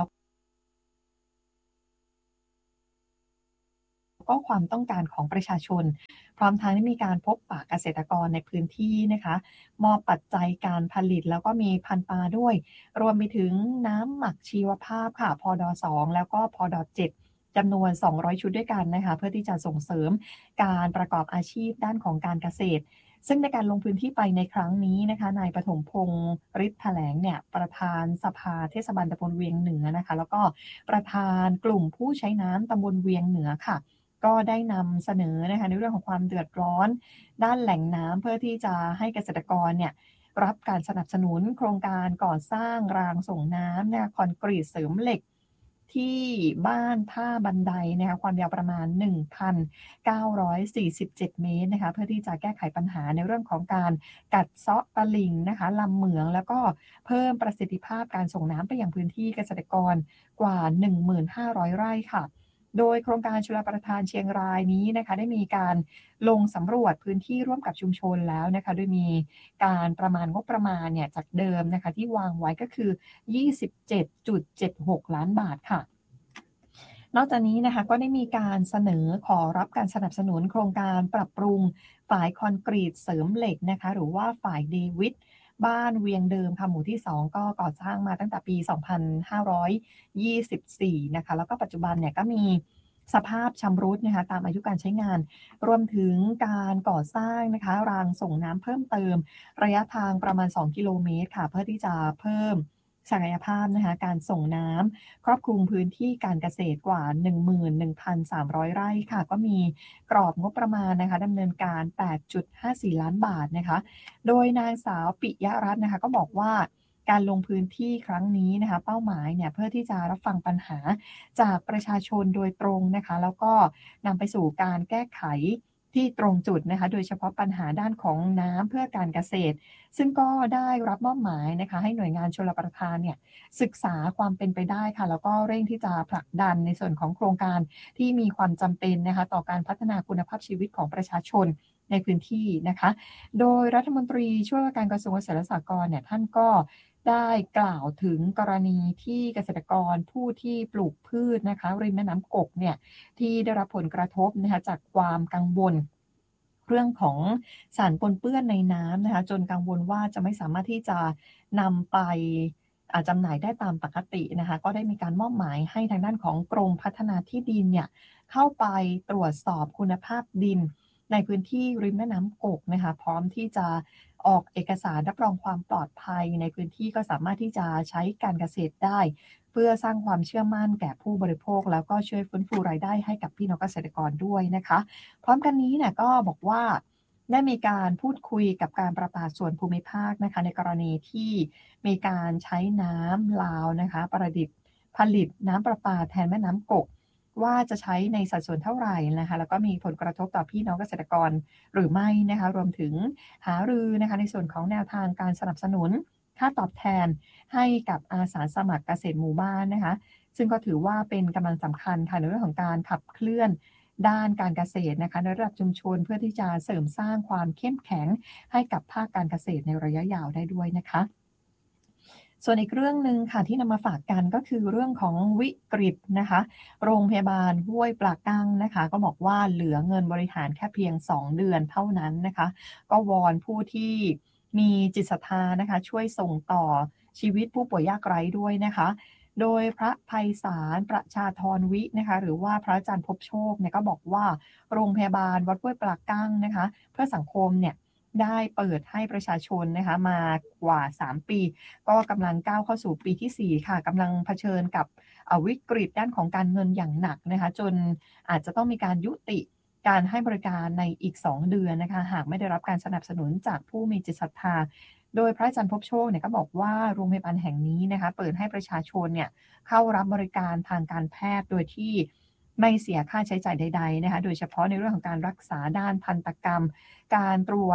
ก็ความต้องการของประชาชนพร้อมทั้งได้มีการพบปะเกษตรกรในพื้นที่นะคะมอบปัจจัยการผลิตแล้วก็มีพันธุ์ปลาด้วยรวมไปถึงน้ำหมักชีวภาพค่ะพดสองแล้วก็พดเจ็ดจำนวนสองร้อยชุดด้วยกันนะคะเพื่อที่จะส่งเสริมการประกอบอาชีพด้านของการเกษตรซึ่งในการลงพื้นที่ไปในครั้งนี้นะคะนายปฐมพงษ์ฤทธิ์แถลงเนี่ยประธานสภาเทศบาลตำบลเวียงเหนือนะคะแล้วก็ประธานกลุ่มผู้ใช้น้ำตำบลเวียงเหนือค่ะก็ได้นำเสนอนะคะในเรื่องของความเดือดร้อนด้านแหล่งน้ำเพื่อที่จะให้เกษตรกรเนี่ยรับการสนับสนุนโครงการก่อสร้างรางส่งน้ำนะคะคอนกรีตเสริมเหล็กที่บ้านท่าบันไดนะคะความยาวประมาณ หนึ่งพันเก้าร้อยสี่สิบเจ็ด เมตรนะคะเพื่อที่จะแก้ไขปัญหาในเรื่องของการกัดเซาะตลิ่งนะคะลำเหมืองแล้วก็เพิ่มประสิทธิภาพการส่งน้ำไปยังพื้นที่เกษตรกรกว่า หนึ่งพันห้าร้อย ไร่ค่ะโดยโครงการชลประทานเชียงรายนี้นะคะได้มีการลงสำรวจพื้นที่ร่วมกับชุมชนแล้วนะคะโดยมีการประมาณงบประมาณเนี่ยจากเดิมนะคะที่วางไว้ก็คือ ยี่สิบเจ็ดจุดเจ็ดหก ล้านบาทค่ะนอกจากนี้นะคะก็ได้มีการเสนอขอรับการสนับสนุนโครงการปรับปรุงฝายคอนกรีตเสริมเหล็กนะคะหรือว่าฝายเดวิดบ้านเวียงเดิมค่ะหมู่ที่สองก็ก่อสร้างมาตั้งแต่ปีสองพันห้าร้อยยี่สิบสี่นะคะแล้วก็ปัจจุบันเนี่ยก็มีสภาพชำรุดนะคะตามอายุการใช้งานรวมถึงการก่อสร้างนะคะรางส่งน้ำเพิ่มเติมระยะทางประมาณสองกิโลเมตรค่ะเพื่อที่จะเพิ่มศักยภาพนะคะการส่งน้ำครอบคลุมพื้นที่การเกษตรกว่า หนึ่งหมื่นหนึ่งพันสามร้อย ไร่ค่ะก็มีกรอบงบประมาณนะคะดำเนินการ แปดจุดห้าสี่ ล้านบาทนะคะโดยนางสาวปิยรัตน์นะคะก็บอกว่าการลงพื้นที่ครั้งนี้นะคะเป้าหมายเนี่ยเพื่อที่จะรับฟังปัญหาจากประชาชนโดยตรงนะคะแล้วก็นำไปสู่การแก้ไขที่ตรงจุดนะคะโดยเฉพาะปัญหาด้านของน้ำเพื่อการเกษตรซึ่งก็ได้รับมอบหมายนะคะให้หน่วยงานชลประทานเนี่ยศึกษาความเป็นไปได้ค่ะแล้วก็เร่งที่จะผลักดันในส่วนของโครงการที่มีความจำเป็นนะคะต่อการพัฒนาคุณภาพชีวิตของประชาชนในพื้นที่นะคะโดยรัฐมนตรีช่วยว่าการกระทรวงเกษตรและสหกรณ์เนี่ยท่านก็ได้กล่าวถึงกรณีที่เกษตรกรผู้ที่ปลูกพืชนะคะริมแม่น้ำกกเนี่ยที่ได้รับผลกระทบนะคะจากความกังวลเรื่องของสารปนเปื้อนในน้ำนะคะจนกังวลว่าจะไม่สามารถที่จะนำไปจำหน่ายได้ตามปกตินะคะก็ได้มีการมอบหมายให้ทางด้านของกรมพัฒนาที่ดินเนี่ยเข้าไปตรวจสอบคุณภาพดินในพื้นที่ริมแม่น้ำกกนะคะพร้อมที่จะออกเอกสารรับรองความปลอดภัยในพื้นที่ก็สามารถที่จะใช้การเกษตรได้เพื่อสร้างความเชื่อมั่นแก่ผู้บริโภคแล้วก็ช่วยฟื้นฟูรายได้ให้กับพี่น้องเกษตรกรด้วยนะคะพร้อมกันนี้เนี่ยก็บอกว่าได้มีการพูดคุยกับการประปาส่วนภูมิภาคนะคะในกรณีที่มีการใช้น้ำลาวนะคะประดิษฐ์ผลิตน้ำประปาแทนแม่น้ำกกว่าจะใช้ในสัดส่วนเท่าไหร่นะคะแล้วก็มีผลกระทบต่อพี่น้องเกษตรกรหรือไม่นะคะรวมถึงหารือนะคะในส่วนของแนวทางการสนับสนุนค่าตอบแทนให้กับอาสาสมัครเกษตรหมู่บ้านนะคะซึ่งก็ถือว่าเป็นกำลังสำคัญค่ะในเรื่องของการขับเคลื่อนด้านการเกษตรนะคะในระดับชุมชนเพื่อที่จะเสริมสร้างความเข้มแข็งให้กับภาคการเกษตรในระยะยาวได้ด้วยนะคะส่วนอีกเรื่องหนึ่งค่ะที่นำมาฝากกันก็คือเรื่องของวิกฤตนะคะโรงพยาบาลห้วยปลากั้งนะคะก็บอกว่าเหลือเงินบริหารแค่เพียงสองเดือนเท่านั้นนะคะก็วอนผู้ที่มีจิตศรัทธานะคะช่วยส่งต่อชีวิตผู้ป่วยยากไร้ด้วยนะคะโดยพระไพศาลประชาธรวินะคะหรือว่าพระอาจารย์พบโชคเนี่ยก็บอกว่าโรงพยาบาลวัดห้วยปลากั้งนะคะเพื่อสังคมเนี่ยได้เปิดให้ประชาชนนะคะมากว่าสามปีก็กำลังก้าวเข้าสู่ปีที่สี่ค่ะกำลังเผชิญกับวิกฤตด้านของการเงินอย่างหนักนะคะจนอาจจะต้องมีการยุติการให้บริการในอีกสองเดือนนะคะหากไม่ได้รับการสนับสนุนจากผู้มีจิตศรัทธาโดยพระอาจารย์พบโชคเนี่ยก็บอกว่าโรงพยาบาลแห่งนี้นะคะเปิดให้ประชาชนเนี่ยเข้ารับบริการทางการแพทย์โดยที่ไม่เสียค่าใช้จ่ายใดๆนะคะโดยเฉพาะในเรื่องของการรักษาด้านทันตกรรมการตรวจ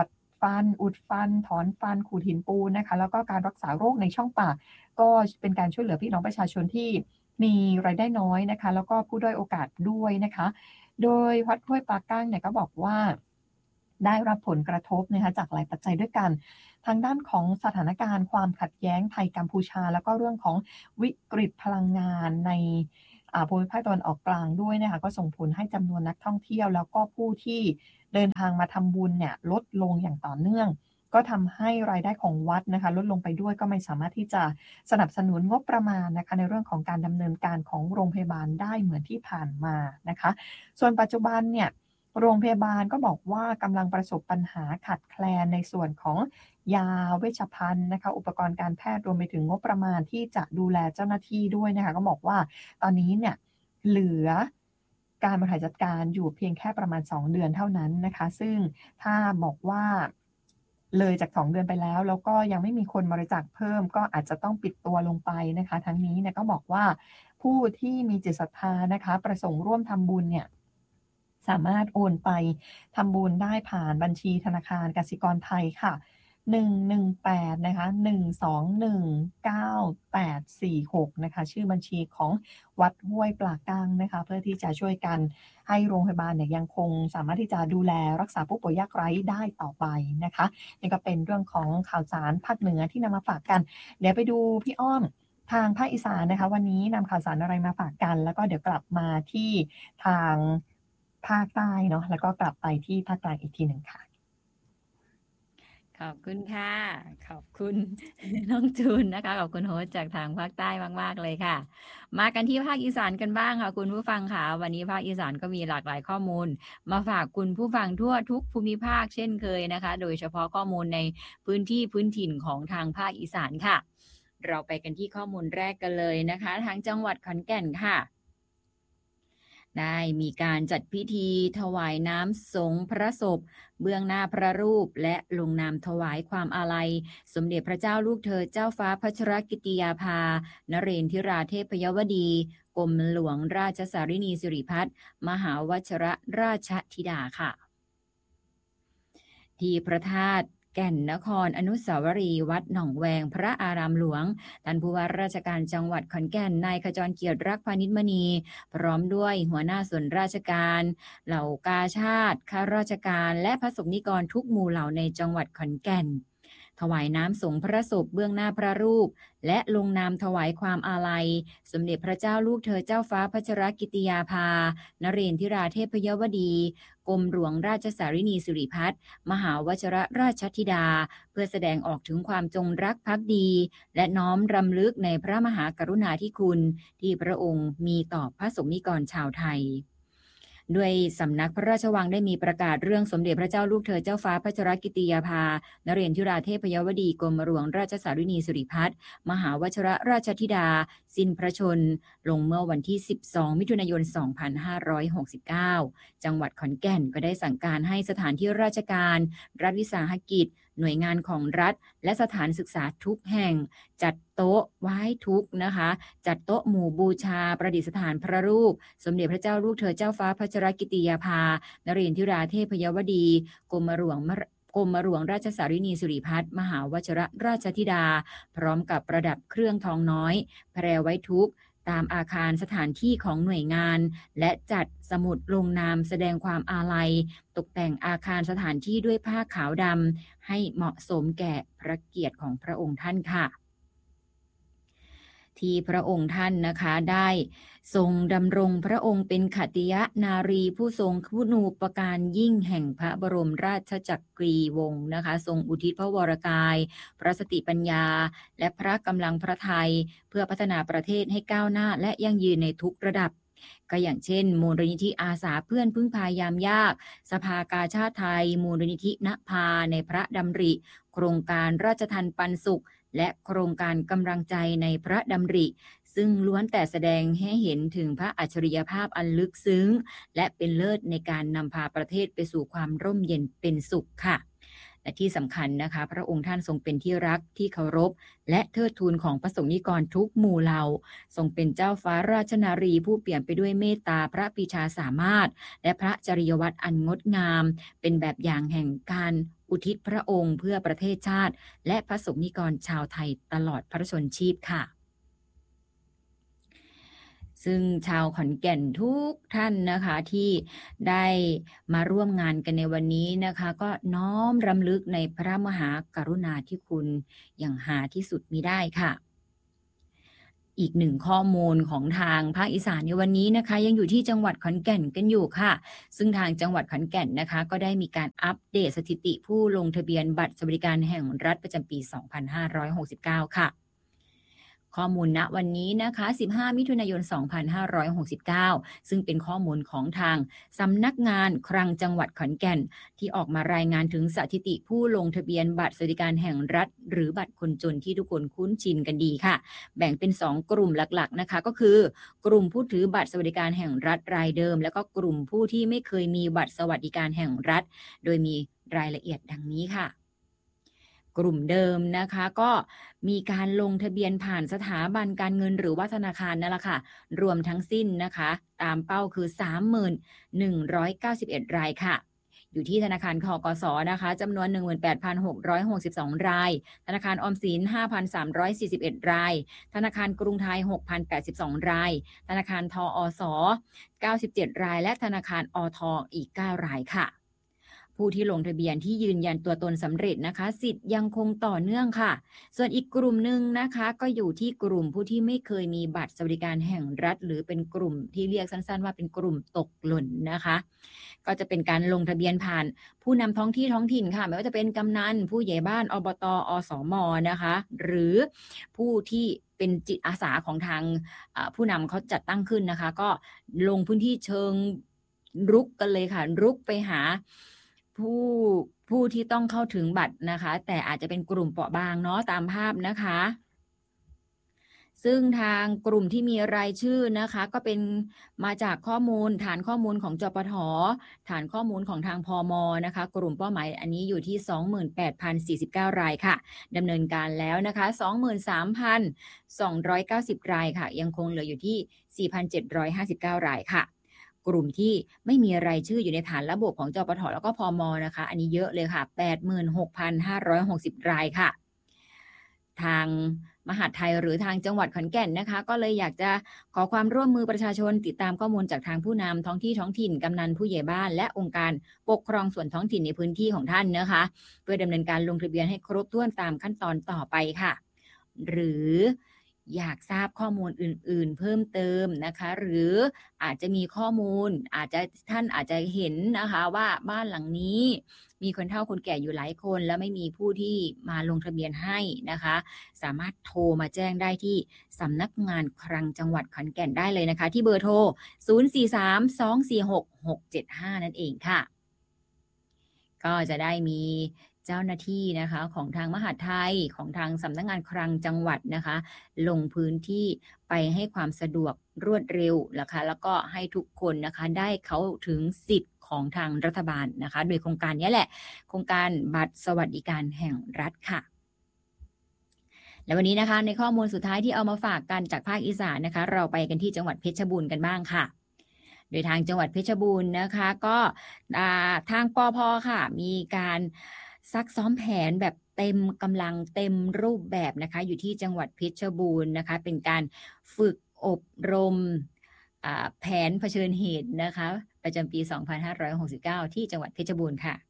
ฟันอุดฟันถอนฟันขูดหินปูนนะคะแล้วก็การรักษาโรคในช่องปากก็เป็นการช่วยเหลือพี่น้องประชาชนที่มีรายได้น้อยนะคะแล้วก็ผู้ด้อยโอกาสด้วยนะคะโดยวัดห้วยปลาก้างเนี่ยก็บอกว่าได้รับผลกระทบนะคะจากหลายปัจจัยด้วยกันทางด้านของสถานการณ์ความขัดแย้งไทยกัมพูชาแล้วก็เรื่องของวิกฤตพลังงานในภูมิภาคตะวันออกกลางด้วยนะคะก็ส่งผลให้จำนวนนักท่องเที่ยวแล้วก็ผู้ที่เดินทางมาทำบุญเนี่ยลดลงอย่างต่อเนื่องก็ทำให้รายได้ของวัดนะคะลดลงไปด้วยก็ไม่สามารถที่จะสนับสนุนงบประมาณนะคะในเรื่องของการดำเนินการของโรงพยาบาลได้เหมือนที่ผ่านมานะคะส่วนปัจจุบันเนี่ยโรงพยาบาลก็บอกว่ากำลังประสบปัญหาขาดแคลนในส่วนของยาเวชภัณฑ์นะคะอุปกรณ์การแพทย์รวมไปถึงงบประมาณที่จะดูแลเจ้าหน้าที่ด้วยนะคะก็บอกว่าตอนนี้เนี่ยเหลือการบริหารจัดการอยู่เพียงแค่ประมาณสองเดือนเท่านั้นนะคะซึ่งถ้าบอกว่าเลยจากสองเดือนไปแล้วแล้วก็ยังไม่มีคนบริจาคเพิ่มก็อาจจะต้องปิดตัวลงไปนะคะทั้งนี้เนี่ยก็บอกว่าผู้ที่มีจิตศรัทธานะคะประสงค์ร่วมทำบุญเนี่ยสามารถโอนไปทำบุญได้ผ่านบัญชีธนาคารกสิกรไทยค่ะหนึ่ง หนึ่ง แปดนะคะหนึ่ง สอง หนึ่ง เก้า แปด สี่ หกนะคะชื่อบัญชีของวัดห้วยปลาก้างนะคะเพื่อที่จะช่วยกันให้โรงพยาบาลเนี่ยยังคงสามารถที่จะดูแลรักษาผู้ป่วยยากไร้ได้ต่อไปนะคะนี่ก็เป็นเรื่องของข่าวสารภาคเหนือที่นำมาฝากกันเดี๋ยวไปดูพี่อ้อมทางภาคอีสานนะคะวันนี้นำข่าวสารอะไรมาฝากกันแล้วก็เดี๋ยวกลับมาที่ทางภาคใต้เนาะแล้วก็กลับไปที่ภาคกลางอีกทีหนึ่งค่ะขอบคุณค่ะขอบคุณน้องจูนนะคะขอบคุณโฮสต์จากทางภาคใต้มากๆเลยค่ะมากันที่ภาคอีสานกันบ้างค่ะคุณผู้ฟังค่ะวันนี้ภาคอีสานก็มีหลากหลายข้อมูลมาฝากคุณผู้ฟังทั่วทุกภูมิภาคเช่นเคยนะคะโดยเฉพาะข้อมูลในพื้นที่พื้นถิ่นของทางภาคอีสานค่ะเราไปกันที่ข้อมูลแรกกันเลยนะคะทางจังหวัดขอนแก่นค่ะได้มีการจัดพิธีถวายน้ำสงฆ์พระศพเบื้องหน้าพระรูปและลงนามถวายความอาลัยสมเด็จพระเจ้าลูกเธอเจ้าฟ้าพัชรกิติยาภานเรนทิราเทพยวดีกรมหลวงราชสารินีสิริพัฒน์มหาวชรราชธิดาค่ะที่พระธาตุแก่นนครอนุสาวรีย์วัดหนองแวงพระอารามหลวงท่านผู้ว่าราชการจังหวัดขอนแก่นนายขจรเกียรติรักพานิชมณีพร้อมด้วยหัวหน้าส่วนราชการเหล่ากาชาติข้าราชการและพระสงฆ์นิกรทุกหมู่เหล่าในจังหวัดขอนแก่นถวายน้ำสงฆ์พระศพเบื้องหน้าพระรูปและลงนามถวายความอาลัยสมเด็จพระเจ้าลูกเธอเจ้าฟ้าพัชรกิติยาภานเรนทิราเทพยวดีกรมหลวงราชสารินีสิริพัฒน์มหาวชรราชธิดาเพื่อแสดงออกถึงความจงรักภักดีและน้อมรำลึกในพระมหากรุณาธิคุณที่พระองค์มีต่อพระสงฆ์นิกรชาวไทยด้วยสำนักพระราชวังได้มีประกาศเรื่องสมเด็จพระเจ้าลูกเธอเจ้าฟ้าพัชรกิติยาภานเรนทิราเทพยวดีกรมหลวงราชสารินีสิริพัฒน์มหาวชรราชธิดาสิ้นพระชนลงเมื่อวันที่สิบสองมิถุนายนสองพันห้าร้อยหกสิบเก้าจังหวัดขอนแก่นก็ได้สั่งการให้สถานที่ราชการรัฐวิสาหกิจหน่วยงานของรัฐและสถานศึกษาทุกแห่งจัดโต๊ะไว้ทุกนะคะจัดโต๊ะหมู่บูชาประดิษฐานพระรูปสมเด็จพระเจ้าลูกเธอเจ้าฟ้าพัชรกิติยาภานเรนทิราเทพยวดีกรมหลวงกรมหลวงราชสารินีสิริพัฒน์มหาวชรราชธิดาพร้อมกับประดับเครื่องทองน้อยแพรไว้ทุกตามอาคารสถานที่ของหน่วยงานและจัดสมุดลงนามแสดงความอาลัยตกแต่งอาคารสถานที่ด้วยผ้าขาวดำให้เหมาะสมแก่พระเกียรติของพระองค์ท่านค่ะที่พระองค์ท่านนะคะได้ทรงดำรงพระองค์เป็นขัตติยนารีผู้ทรงคุณูปการยิ่งแห่งพระบรมราชจักรีวงศ์นะคะทรงอุทิศพระวรกายพระสติปัญญาและพระกำลังพระทัยเพื่อพัฒนาประเทศให้ก้าวหน้าและยั่งยืนในทุกระดับก็อย่างเช่นมูลนิธิอาสาเพื่อนพึ่งพายามยากสภากาชาติไทยมูลนิธิณภาในพระดำริโครงการราชทัณฑ์ปันสุขและโครงการกำลังใจในพระดำริซึ่งล้วนแต่แสดงให้เห็นถึงพระอัจฉริยภาพอันลึกซึ้งและเป็นเลิศในการนำพาประเทศไปสู่ความร่มเย็นเป็นสุขค่ะและที่สำคัญนะคะพระองค์ท่านทรงเป็นที่รักที่เคารพและเทิดทูนของพระสงฆ์นิกรทุกหมู่เหล่าทรงเป็นเจ้าฟ้าราชนารีผู้เปี่ยมไปด้วยเมตตาพระปรีชาสามารถและพระจริยวัตรอันงดงามเป็นแบบอย่างแห่งการอุทิศพระองค์เพื่อประเทศชาติและพระสงฆ์นิกรชาวไทยตลอดพระชนชีพค่ะซึ่งชาวขอนแก่นทุกท่านนะคะที่ได้มาร่วมงานกันในวันนี้นะคะก็น้อมรำลึกในพระมหากรุณาธิคุณอย่างหาที่สุดมิได้ค่ะอีกหนึ่งข้อมูลของทางภาคอีสานในวันนี้นะคะยังอยู่ที่จังหวัดขอนแก่นกันอยู่ค่ะซึ่งทางจังหวัดขอนแก่นนะคะก็ได้มีการอัปเดตสถิติผู้ลงทะเบียนบัตรสวัสดิการแห่งรัฐประจำปีสองพันห้าร้อยหกสิบเก้าค่ะข้อมูลณวันนี้นะคะสิบห้ามิถุนายนสองพันห้าร้อยหกสิบเก้าซึ่งเป็นข้อมูลของทางสำนักงานคลังจังหวัดขอนแก่นที่ออกมารายงานถึงสถิติผู้ลงทะเบียนบัตรสวัสดิการแห่งรัฐหรือบัตรคนจนที่ทุกคนคุ้นชินกันดีค่ะแบ่งเป็นสองกลุ่มหลักๆนะคะก็คือกลุ่มผู้ถือบัตรสวัสดิการแห่งรัฐรายเดิมแล้วก็กลุ่มผู้ที่ไม่เคยมีบัตรสวัสดิการแห่งรัฐโดยมีรายละเอียดดังนี้ค่ะกลุ่มเดิมนะคะก็มีการลงทะเบียนผ่านสถาบันการเงินหรือว่าธนาคารนั่นแหละค่ะรวมทั้งสิ้นนะคะตามเป้าคือ สามหมื่นหนึ่งร้อยเก้าสิบเอ็ด รายค่ะอยู่ที่ธนาคารคกส.นะคะจำนวน หนึ่งหมื่นแปดพันหกร้อยหกสิบสอง รายธนาคารออมสิน ห้าพันสามร้อยสี่สิบเอ็ด รายธนาคารกรุงไทย หกพันแปดสิบสอง รายธนาคารทอส. เก้าสิบเจ็ด รายและธนาคารอท.อีกเก้ารายค่ะผู้ที่ลงทะเบียนที่ยืนยันตัวตนสำเร็จนะคะสิทธิ์ยังคงต่อเนื่องค่ะส่วนอีกกลุ่มหนึ่งนะคะก็อยู่ที่กลุ่มผู้ที่ไม่เคยมีบัตรสวัสดิการแห่งรัฐหรือเป็นกลุ่มที่เรียกสั้นๆว่าเป็นกลุ่มตกหล่นนะคะก็จะเป็นการลงทะเบียนผ่านผู้นำท้องที่ท้องถิ่นค่ะไม่ว่าจะเป็นกำนันผู้ใหญ่บ้านอบต.อสม.นะคะหรือผู้ที่เป็นจิตอาสาของทางผู้นำเขาจัดตั้งขึ้นนะคะก็ลงพื้นที่เชิงรุกกันเลยค่ะรุกไปหาผู้ผู้ที่ต้องเข้าถึงบัตรนะคะแต่อาจจะเป็นกลุ่มเปราะบางเนาะตามภาพนะคะซึ่งทางกลุ่มที่มีรายชื่อนะคะก็เป็นมาจากข้อมูลฐานข้อมูลของจปท.ฐานข้อมูลของทางพม.นะคะกลุ่มเป้าหมายอันนี้อยู่ที่ สองหมื่นแปดพันสี่สิบเก้า รายค่ะดำเนินการแล้วนะคะ สองหมื่นสามพันสองร้อยเก้าสิบ รายค่ะยังคงเหลืออยู่ที่ สี่พันเจ็ดร้อยห้าสิบเก้า รายค่ะกลุ่มที่ไม่มีรายชื่ออยู่ในฐานระบบของจปท.แล้วก็พม.นะคะอันนี้เยอะเลยค่ะ แปดหมื่นหกพันห้าร้อยหกสิบ รายค่ะทางมหาดไทยหรือทางจังหวัดขอนแก่นนะคะก็เลยอยากจะขอความร่วมมือประชาชนติดตามข้อมูลจากทางผู้นำท้องที่ท้องถิ่นกำนันผู้ใหญ่บ้านและองค์การปกครองส่วนท้องถิ่นในพื้นที่ของท่านนะคะเพื่อดำเนินการลงทะเบียนให้ครบถ้วนตามขั้นตอนต่อไปค่ะหรืออยากทราบข้อมูลอื่นๆเพิ่มเติมนะคะหรืออาจจะมีข้อมูลอาจจะท่านอาจจะเห็นนะคะว่าบ้านหลังนี้มีคนเฒ่าคนแก่อยู่หลายคนแล้วไม่มีผู้ที่มาลงทะเบียนให้นะคะสามารถโทรมาแจ้งได้ที่สำนักงานคลังจังหวัดขอนแก่นได้เลยนะคะที่เบอร์โทรศูนย์ สี่ สาม สอง สี่ หก หก เจ็ด ห้านั่นเองค่ะก็จะได้มีเจ้าหน้าที่นะคะของทางมหาดไทยของทางสำนักงานคลังจังหวัดนะคะลงพื้นที่ไปให้ความสะดวกรวดเร็วนะคะแล้วก็ให้ทุกคนนะคะได้เข้าถึงสิทธิ์ของทางรัฐบาลนะคะโดยโครงการนี้แหละโครงการบัตรสวัสดิการแห่งรัฐค่ะและวันนี้นะคะในข้อมูลสุดท้ายที่เอามาฝากกันจากภาคอีสานนะคะเราไปกันที่จังหวัดเพชรบูรณ์กันบ้างค่ะโดยทางจังหวัดเพชรบูรณ์นะคะก็ทางปภ.ค่ะมีการซักซ้อมแผนแบบเต็มกำลังเต็มรูปแบบนะคะอยู่ที่จังหวัดเพชรบูรณ์นะคะเป็นการฝึกอบรมแผนเผชิญเหตุนะคะประจำปีสองพันห้าร้อยหกสิบเก้าที่จังหวัดเพชรบูรณ์ค่ะ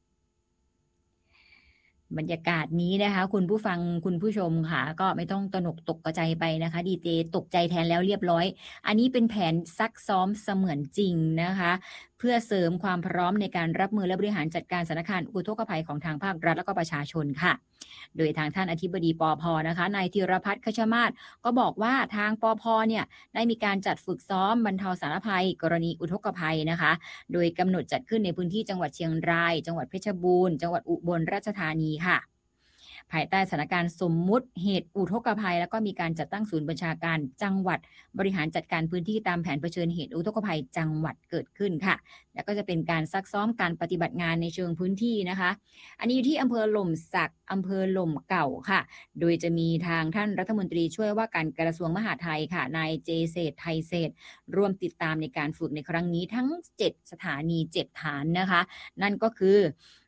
บรรยากาศนี้นะคะคุณผู้ฟังคุณผู้ชมค่ะก็ไม่ต้องตระหนกตกใจไปนะคะดีเจตกใจแทนแล้วเรียบร้อยอันนี้เป็นแผนซักซ้อมเสมือนจริงนะคะเพื่อเสริมความพร้อมในการรับมือและบริหารจัดการสถานการณ์อุทกภัยของทางภาครัฐและก็ประชาชนค่ะโดยทางท่านอธิบดีปภ.นะคะนายธีรพัฒน์ คชมาศก็บอกว่าทางปภ.เนี่ยได้มีการจัดฝึกซ้อมบรรเทาสาธารณภัยกรณีอุทกภัยนะคะโดยกำหนดจัดขึ้นในพื้นที่จังหวัดเชียงรายจังหวัดเพชรบูรณ์จังหวัดอุบลราชธานีค่ะภายใต้สถานการณ์สมมุติเหตุอุทกภัยแล้วก็มีการจัดตั้งศูนย์บัญชาการจังหวัดบริหารจัดการพื้นที่ตามแผนเผชิญเหตุอุทกภัยจังหวัดเกิดขึ้นค่ะแล้วก็จะเป็นการซักซ้อมการปฏิบัติงานในเชิงพื้นที่นะคะอันนี้อยู่ที่อำเภอหล่มสักอำเภอหล่มเก่าค่ะโดยจะมีทางท่านรัฐมนตรีช่วยว่าการกระทรวงมหาดไทยค่ะนายเจเศรษฐ์ไทยเศรษฐ์ร่วมติดตามในการฝึกในครั้งนี้ทั้งเจ็ดสถานีเจ็ดฐานนะคะนั่นก็คือ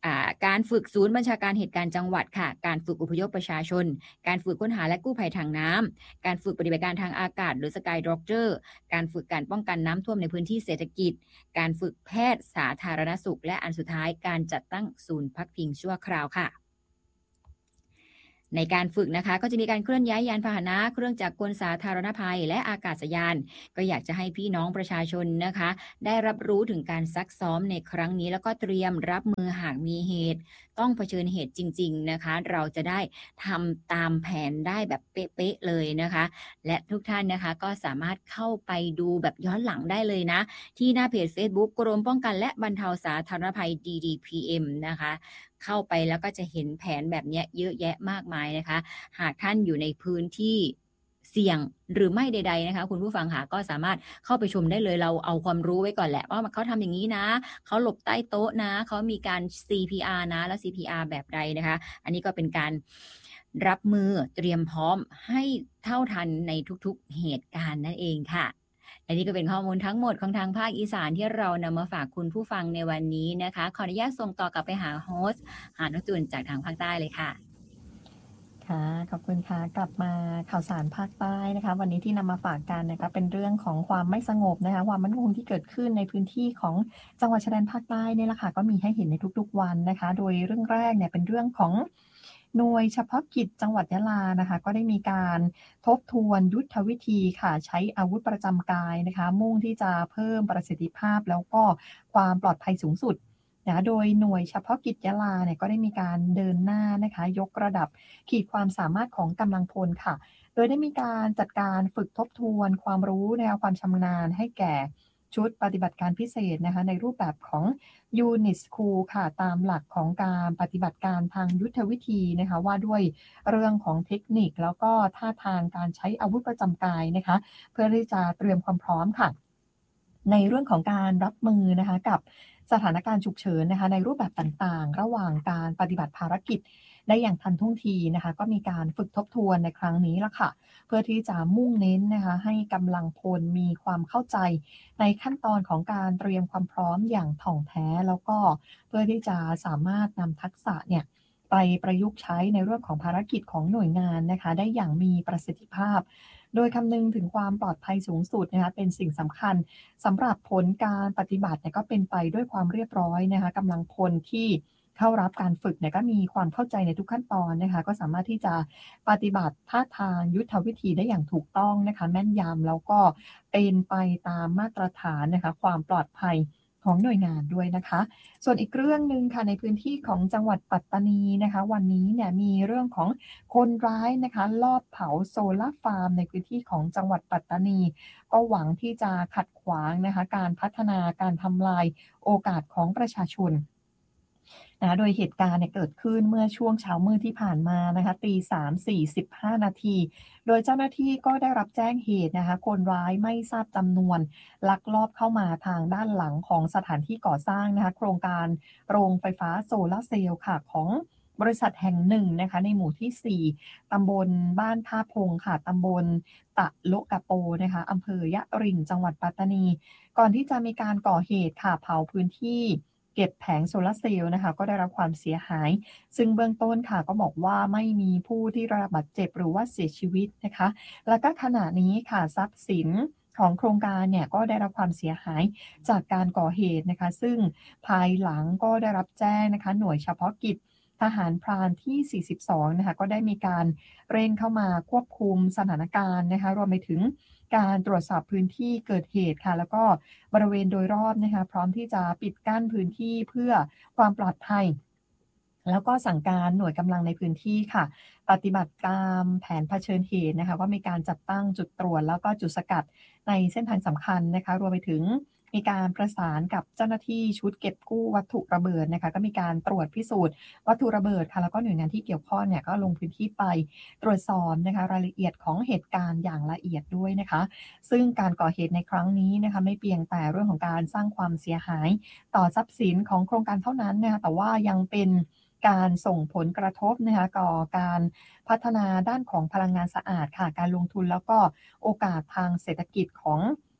การฝึกศูนย์บัญชาการเหตุการณ์จังหวัดค่ะการฝึกอพยพประชาชนการฝึกค้นหาและกู้ภัยทางน้ำการฝึกปฏิบัติการทางอากาศหรือสกายด็อกเตอร์การฝึกการป้องกันน้ำท่วมในพื้นที่เศรษฐกิจการฝึกแพทย์สาธารณสุขและอันสุดท้ายการจัดตั้งศูนย์พักพิงชั่วคราวค่ะในการฝึกนะคะก็จะมีการเคลื่อนย้ายยานพาหนะเครื่องจักรกลสาธารณภัยและอากาศยานก็อยากจะให้พี่น้องประชาชนนะคะได้รับรู้ถึงการซักซ้อมในครั้งนี้แล้วก็เตรียมรับมือหากมีเหตุต้องเผชิญเหตุจริงๆนะคะเราจะได้ทำตามแผนได้แบบเป๊ะๆเลยนะคะและทุกท่านนะคะก็สามารถเข้าไปดูแบบย้อนหลังได้เลยนะที่หน้าเพจ Facebook กรมป้องกันและบรรเทาสาธารณภัย ดี ดี พี เอ็ม นะคะเข้าไปแล้วก็จะเห็นแผนแบบนี้เยอะแยะมากมายนะคะหากท่านอยู่ในพื้นที่เสี่ยงหรือไม่ใดๆนะคะคุณผู้ฟังค่ะก็สามารถเข้าไปชมได้เลยเราเอาความรู้ไว้ก่อนแหละว่าเขาทำอย่างนี้นะเขาหลบใต้โต๊ะนะเขามีการ ซี พี อาร์ นะแล้ว ซี พี อาร์ แบบใดนะคะอันนี้ก็เป็นการรับมือเตรียมพร้อมให้เท่าทันในทุกๆเหตุการณ์นั่นเองค่ะและนี่ก็เป็นข้อมูลทั้งหมดของทางภาคอีสานที่เรานำมาฝากคุณผู้ฟังในวันนี้นะคะขออนุญาตส่งต่อกลับไปหาโฮสต์หาน้องจูนจากทางภาคใต้เลยค่ะค่ะขอบคุณค่ะกลับมาข่าวสารภาคใต้นะคะวันนี้ที่นำมาฝากกันนะคะเป็นเรื่องของความไม่สงบนะคะความมั่นคงที่เกิดขึ้นในพื้นที่ของจังหวัดชายแดนภาคใต้เนี่ยแหละค่ะก็มีให้เห็นในทุกๆวันนะคะโดยเรื่องแรกเนี่ยเป็นเรื่องของหน่วยเฉพาะกิจจังหวัดยะลานะคะก็ได้มีการทบทวนยุทธวิธีค่ะใช้อาวุธประจำกายนะคะมุ่งที่จะเพิ่มประสิทธิภาพแล้วก็ความปลอดภัยสูงสุดนะโดยหน่วยเฉพาะกิจยะลาเนี่ยก็ได้มีการเดินหน้านะคะยกระดับขีดความสามารถของกำลังพลค่ะโดยได้มีการจัดการฝึกทบทวนความรู้แนวความชำนาญให้แก่ชุดปฏิบัติการพิเศษนะคะในรูปแบบของ ยูนิต School ค่ะตามหลักของการปฏิบัติการทางยุทธวิธีนะคะว่าด้วยเรื่องของเทคนิคแล้วก็ท่าทางการใช้อาวุธประจำกายนะคะเพื่อที่จะเตรียมความพร้อมค่ะในเรื่องของการรับมือนะคะกับสถานการณ์ฉุกเฉินนะคะในรูปแบบต่างๆระหว่างการปฏิบัติภารกิจได้อย่างทันท่วงทีนะคะก็มีการฝึกทบทวนในครั้งนี้ละค่ะเพื่อที่จะมุ่งเน้นนะคะให้กำลังพลมีความเข้าใจในขั้นตอนของการเตรียมความพร้อมอย่างถ่องแท้แล้วก็เพื่อที่จะสามารถนำทักษะเนี่ยไปประยุกต์ใช้ในเรื่องของภารกิจของหน่วยงานนะคะได้อย่างมีประสิทธิภาพโดยคำนึงถึงความปลอดภัยสูงสุดนะคะเป็นสิ่งสำคัญสำหรับผลการปฏิบัติเนี่ยก็เป็นไปด้วยความเรียบร้อยนะคะกำลังพลที่เข้ารับการฝึกเนี่ยก็มีความเข้าใจในทุกขั้นตอนนะคะก็สามารถที่จะปฏิบัติท่าทางยุทธวิธีได้อย่างถูกต้องนะคะแม่นยำแล้วก็เป็นไปตามมาตรฐานนะคะความปลอดภัยของหน่วยงานด้วยนะคะส่วนอีกเรื่องนึงค่ะในพื้นที่ของจังหวัดปัตตานีนะคะวันนี้เนี่ยมีเรื่องของคนร้ายนะคะลอบเผาโซล่าฟาร์มในพื้นที่ของจังหวัดปัตตานีก็หวังที่จะขัดขวางนะคะการพัฒนาการทำลายโอกาสของประชาชนนะโดยเหตุการณ์เนี่ยเกิดขึ้นเมื่อช่วงเช้ามืดที่ผ่านมานะคะตีสามสี่สิบห้านาทีโดยเจ้าหน้าที่ก็ได้รับแจ้งเหตุนะคะคนร้ายไม่ทราบจำนวนลักลอบเข้ามาทางด้านหลังของสถานที่ก่อสร้างนะคะโครงการโรงไฟฟ้าโซลาร์เซลล์ค่ะของบริษัทแห่งหนึ่งนะคะในหมู่ที่สี่ตำบลบ้านท่าพงค่ะตำบลตะโลกะโปนะคะอำเภอยะริงจังหวัดปัตตานีก่อนที่จะมีการก่อเหตุค่ะเผาพื้นที่เก็บแผงโซลาร์เซลล์นะคะก็ได้รับความเสียหายซึ่งเบื้องต้นค่ะก็บอกว่าไม่มีผู้ที่ได้รับบาดเจ็บหรือว่าเสียชีวิตนะคะแล้วก็ขณะนี้ค่ะทรัพย์สินของโครงการเนี่ยก็ได้รับความเสียหายจากการก่อเหตุนะคะซึ่งภายหลังก็ได้รับแจ้งนะคะหน่วยเฉพาะกิจทหารพรานที่สี่สิบสองนะคะก็ได้มีการเร่งเข้ามาควบคุมสถานการณ์นะคะรวมไปถึงการตรวจสอบพื้นที่เกิดเหตุค่ะแล้วก็บริเวณโดยรอบนะคะพร้อมที่จะปิดกั้นพื้นที่เพื่อความปลอดภัยแล้วก็สั่งการหน่วยกำลังในพื้นที่ค่ะปฏิบัติตามแผนเผชิญเหตุนะคะว่ามีการจัดตั้งจุดตรวจแล้วก็จุดสกัดในเส้นทางสำคัญนะคะรวมไปถึงมีการประสานกับเจ้าหน้าที่ชุดเก็บกู้วัตถุระเบิดนะคะก็มีการตรวจพิสูจน์วัตถุระเบิดค่ะแล้วก็หน่วยงานที่เกี่ยวข้องเนี่ยก็ลงพื้นที่ไปตรวจสอบนะคะรายละเอียดของเหตุการณ์อย่างละเอียดด้วยนะคะซึ่งการก่อเหตุในครั้งนี้นะคะไม่เพียงแต่เรื่องของการสร้างความเสียหายต่อทรัพย์สินของโครงการเท่านั้นนะคะแต่ว่ายังเป็นการส่งผลกระทบนะคะต่อการพัฒนาด้านของพลังงานสะอาดค่ะการลงทุนแล้วก็โอกาสทางเศรษฐกิจของ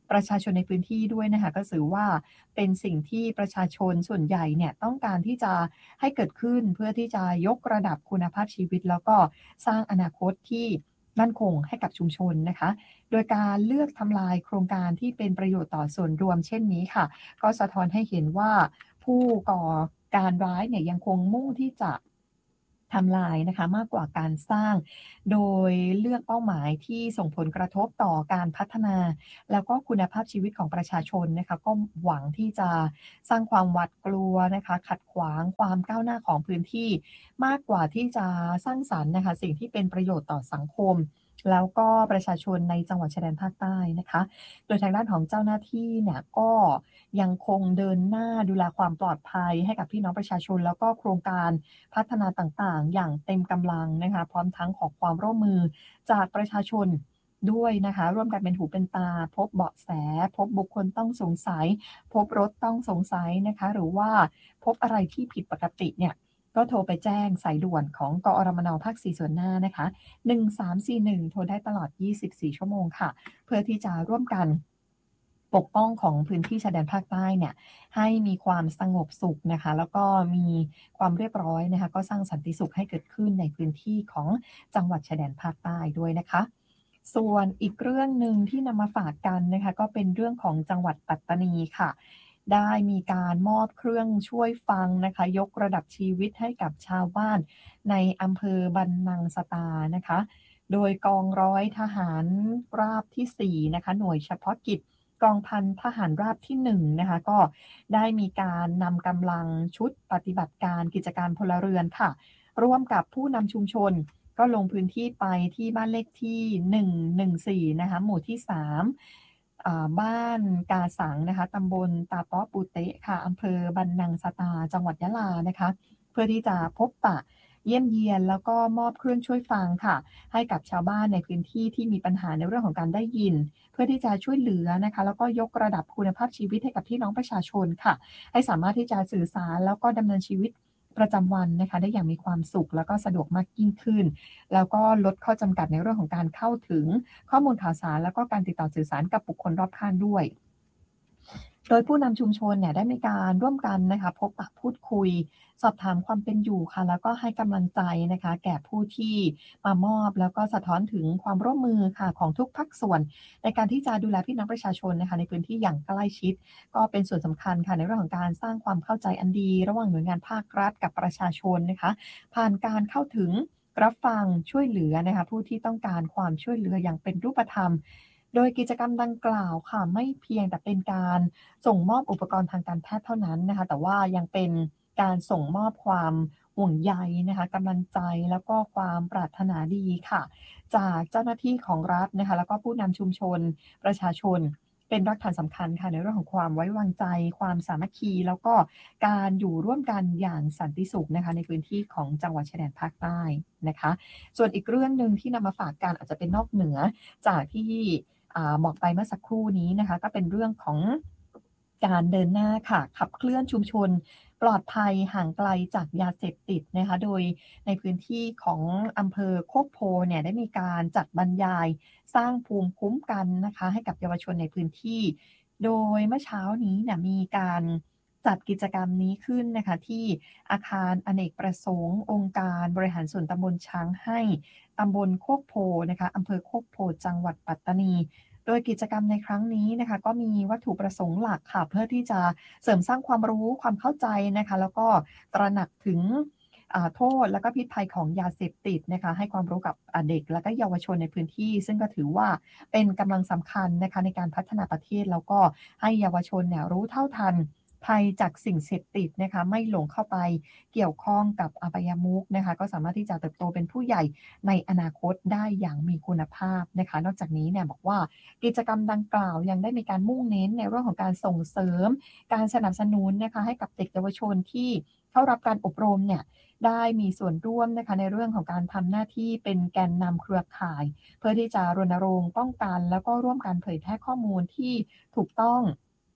ประชาชนในพื้นที่ด้วยนะคะก็ถือว่าเป็นสิ่งที่ประชาชนส่วนใหญ่เนี่ยต้องการที่จะให้เกิดขึ้นเพื่อที่จะยกระดับคุณภาพชีวิตแล้วก็สร้างอนาคตที่มั่นคงให้กับชุมชนนะคะโดยการเลือกทำลายโครงการที่เป็นประโยชน์ต่อส่วนรวมเช่นนี้ค่ะก็สะท้อนให้เห็นว่าผู้ก่อการร้ายเนี่ยยังคงมุ่งที่จะทำลายนะคะมากกว่าการสร้างโดยเลือกเป้าหมายที่ส่งผลกระทบต่อการพัฒนาแล้วก็คุณภาพชีวิตของประชาชนนะคะก็หวังที่จะสร้างความหวาดกลัวนะคะขัดขวางความก้าวหน้าของพื้นที่มากกว่าที่จะสร้างสรรค์นะคะสิ่งที่เป็นประโยชน์ต่อสังคมแล้วก็ประชาชนในจังหวัดชายแดนภาคใต้นะคะโดยทางด้านของเจ้าหน้าที่เนี่ยก็ยังคงเดินหน้าดูแลความปลอดภัยให้กับพี่น้องประชาชนแล้วก็โครงการพัฒนาต่างๆอย่างเต็มกำลังนะคะพร้อมทั้งขอความร่วมมือจากประชาชนด้วยนะคะร่วมกันเป็นหูเป็นตาพบเบาะแสพบบุคคลต้องสงสัยพบรถต้องสงสัยนะคะหรือว่าพบอะไรที่ผิดปกติเนี่ยก็โทรไปแจ้งสายด่วนของกอรมน.ภาคสี่ส่วนหน้านะคะหนึ่งสามสี่หนึ่งโทรได้ตลอดยี่สิบสี่ชั่วโมงค่ะเพื่อที่จะร่วมกันปกป้องของพื้นที่ชายแดนภาคใต้เนี่ยให้มีความสงบสุขนะคะแล้วก็มีความเรียบร้อยนะคะก็สร้างสันติสุขให้เกิดขึ้นในพื้นที่ของจังหวัดชายแดนภาคใต้ด้วยนะคะส่วนอีกเรื่องหนึ่งที่นำมาฝากกันนะคะก็เป็นเรื่องของจังหวัดปัตตานีค่ะได้มีการมอบเครื่องช่วยฟังนะคะยกระดับชีวิตให้กับชาวบ้านในอำเภอบันนังสตานะคะโดยกองร้อยทหารราบที่สี่นะคะหน่วยเฉพาะกิจกองพันทหารราบที่หนึ่งนะคะก็ได้มีการนำกำลังชุดปฏิบัติการกิจการพลเรือนค่ะร่วมกับผู้นำชุมชนก็ลงพื้นที่ไปที่บ้านเลขที่หนึ่งหนึ่งสี่นะคะหมู่ที่สามบ้านกาสังนะคะตำบลตาป้อปูเตะค่ะอำเภอบันนังสตาจังหวัดยะลานะคะเพื่อที่จะพบปะเยี่ยมเยียนแล้วก็มอบเครื่องช่วยฟังค่ะให้กับชาวบ้านในพื้นที่ที่มีปัญหาในเรื่องของการได้ยินเพื่อที่จะช่วยเหลือนะคะแล้วก็ยกระดับคุณภาพชีวิตให้กับพี่น้องประชาชนค่ะให้สามารถที่จะสื่อสารแล้วก็ดำเนินชีวิตประจำวันนะคะได้อย่างมีความสุขแล้วก็สะดวกมากยิ่งขึ้นแล้วก็ลดข้อจำกัดในเรื่องของการเข้าถึงข้อมูลข่าวสารแล้วก็การติดต่อสื่อสารกับบุคคลรอบข้างด้วยโดยผู้นำชุมชนเนี่ยได้มีการร่วมกันนะคะพบปะพูดคุยสอบถามความเป็นอยู่ค่ะแล้วก็ให้กำลังใจนะคะแก่ผู้ที่มามอบแล้วก็สะท้อนถึงความร่วมมือค่ะของทุกภาคส่วนในการที่จะดูแลพี่น้องประชาชนนะคะในพื้นที่อย่างใกล้ชิดก็เป็นส่วนสำคัญค่ะในเรื่องของการสร้างความเข้าใจอันดีระหว่างหน่วยงานภาครัฐกับประชาชนนะคะผ่านการเข้าถึงรับฟังช่วยเหลือนะคะผู้ที่ต้องการความช่วยเหลืออย่างเป็นรูปธรรมโดยกิจกรรมดังกล่าวค่ะไม่เพียงแต่เป็นการส่งมอบอุปกรณ์ทางการแพทย์เท่านั้นนะคะแต่ว่ายังเป็นการส่งมอบความห่วงใยนะคะกำลังใจแล้วก็ความปรารถนาดีค่ะจากเจ้าหน้าที่ของรัฐนะคะแล้วก็ผู้นำชุมชนประชาชนเป็นรากฐานสำคัญค่ะในเรื่องของความไว้วางใจความสามัคคีแล้วก็การอยู่ร่วมกันอย่างสันติสุขนะคะในพื้นที่ของจังหวัดชายแดนภาคใต้นะคะส่วนอีกเรื่องนึงที่นำมาฝากกันอาจจะเป็นนอกเหนือจากที่บอกไปเมื่อสักครู่นี้นะคะก็เป็นเรื่องของการเดินหน้าค่ะขับเคลื่อนชุมชนปลอดภัยห่างไกลจากยาเสพติดนะคะโดยในพื้นที่ของอำเภอโคกโพเนี่ยได้มีการจัดบรรยายสร้างภูมิคุ้มกันนะคะให้กับเยาวชนในพื้นที่โดยเมื่อเช้านี้เนี่ยมีการจัดกิจกรรมนี้ขึ้นนะคะที่อาคารอเนกประสงค์องค์การบริหารส่วนตำบลช้างให้ตำบลโคกโพนะคะอำเภอโคกโพจังหวัดปัตตานีโดยกิจกรรมในครั้งนี้นะคะก็มีวัตถุประสงค์หลักค่ะเพื่อที่จะเสริมสร้างความรู้ความเข้าใจนะคะแล้วก็ตระหนักถึงโทษและก็พิษภัยของยาเสพติดนะคะให้ความรู้กับเด็กและก็เยาวชนในพื้นที่ซึ่งก็ถือว่าเป็นกำลังสำคัญนะคะในการพัฒนาประเทศแล้วก็ให้เยาวชนเนี่ยรู้เท่าทันภัยจากสิ่งเสพติดนะคะไม่หลงเข้าไปเกี่ยวข้องกับอบายมุขนะคะก็สามารถที่จะเติบโตเป็นผู้ใหญ่ในอนาคตได้อย่างมีคุณภาพนะคะนอกจากนี้เนี่ยบอกว่ากิจกรรมดังกล่าวยังได้มีการมุ่งเน้นในเรื่องของการส่งเสริมการสนับสนุนนะคะให้กับเด็กเยาวชนที่เข้ารับการอบรมเนี่ยได้มีส่วนร่วมนะคะในเรื่องของการทำหน้าที่เป็นแกนนำเครือข่ายเพื่อที่จะรณรงค์ป้องกันแล้วก็ร่วมกันเผยแพร่ข้อมูลที่ถูกต้อง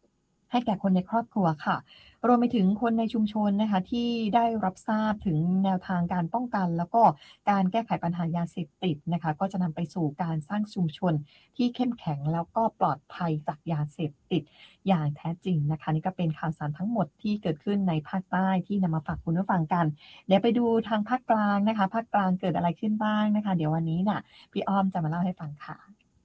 ให้แก่คนในครอบครัวค่ะรวมไปถึงคนในชุมชนนะคะที่ได้รับทราบถึงแนวทางการป้องกันแล้วก็การแก้ไขปัญหายาเสพติดนะคะก็จะนำไปสู่การสร้างชุมชนที่เข้มแข็งแล้วก็ปลอดภัยจากยาเสพติดอย่างแท้จริงนะคะนี่ก็เป็นข่าวสารทั้งหมดที่เกิดขึ้นในภาคใต้ที่นำมาฝากคุณผู้ฟังกันเดี๋ยวไปดูทางภาคกลางนะคะภาคกลางเกิดอะไรขึ้นบ้างนะคะเดี๋ยววันนี้น่ะพี่อ้อมจะมาเล่าให้ฟังค่ะ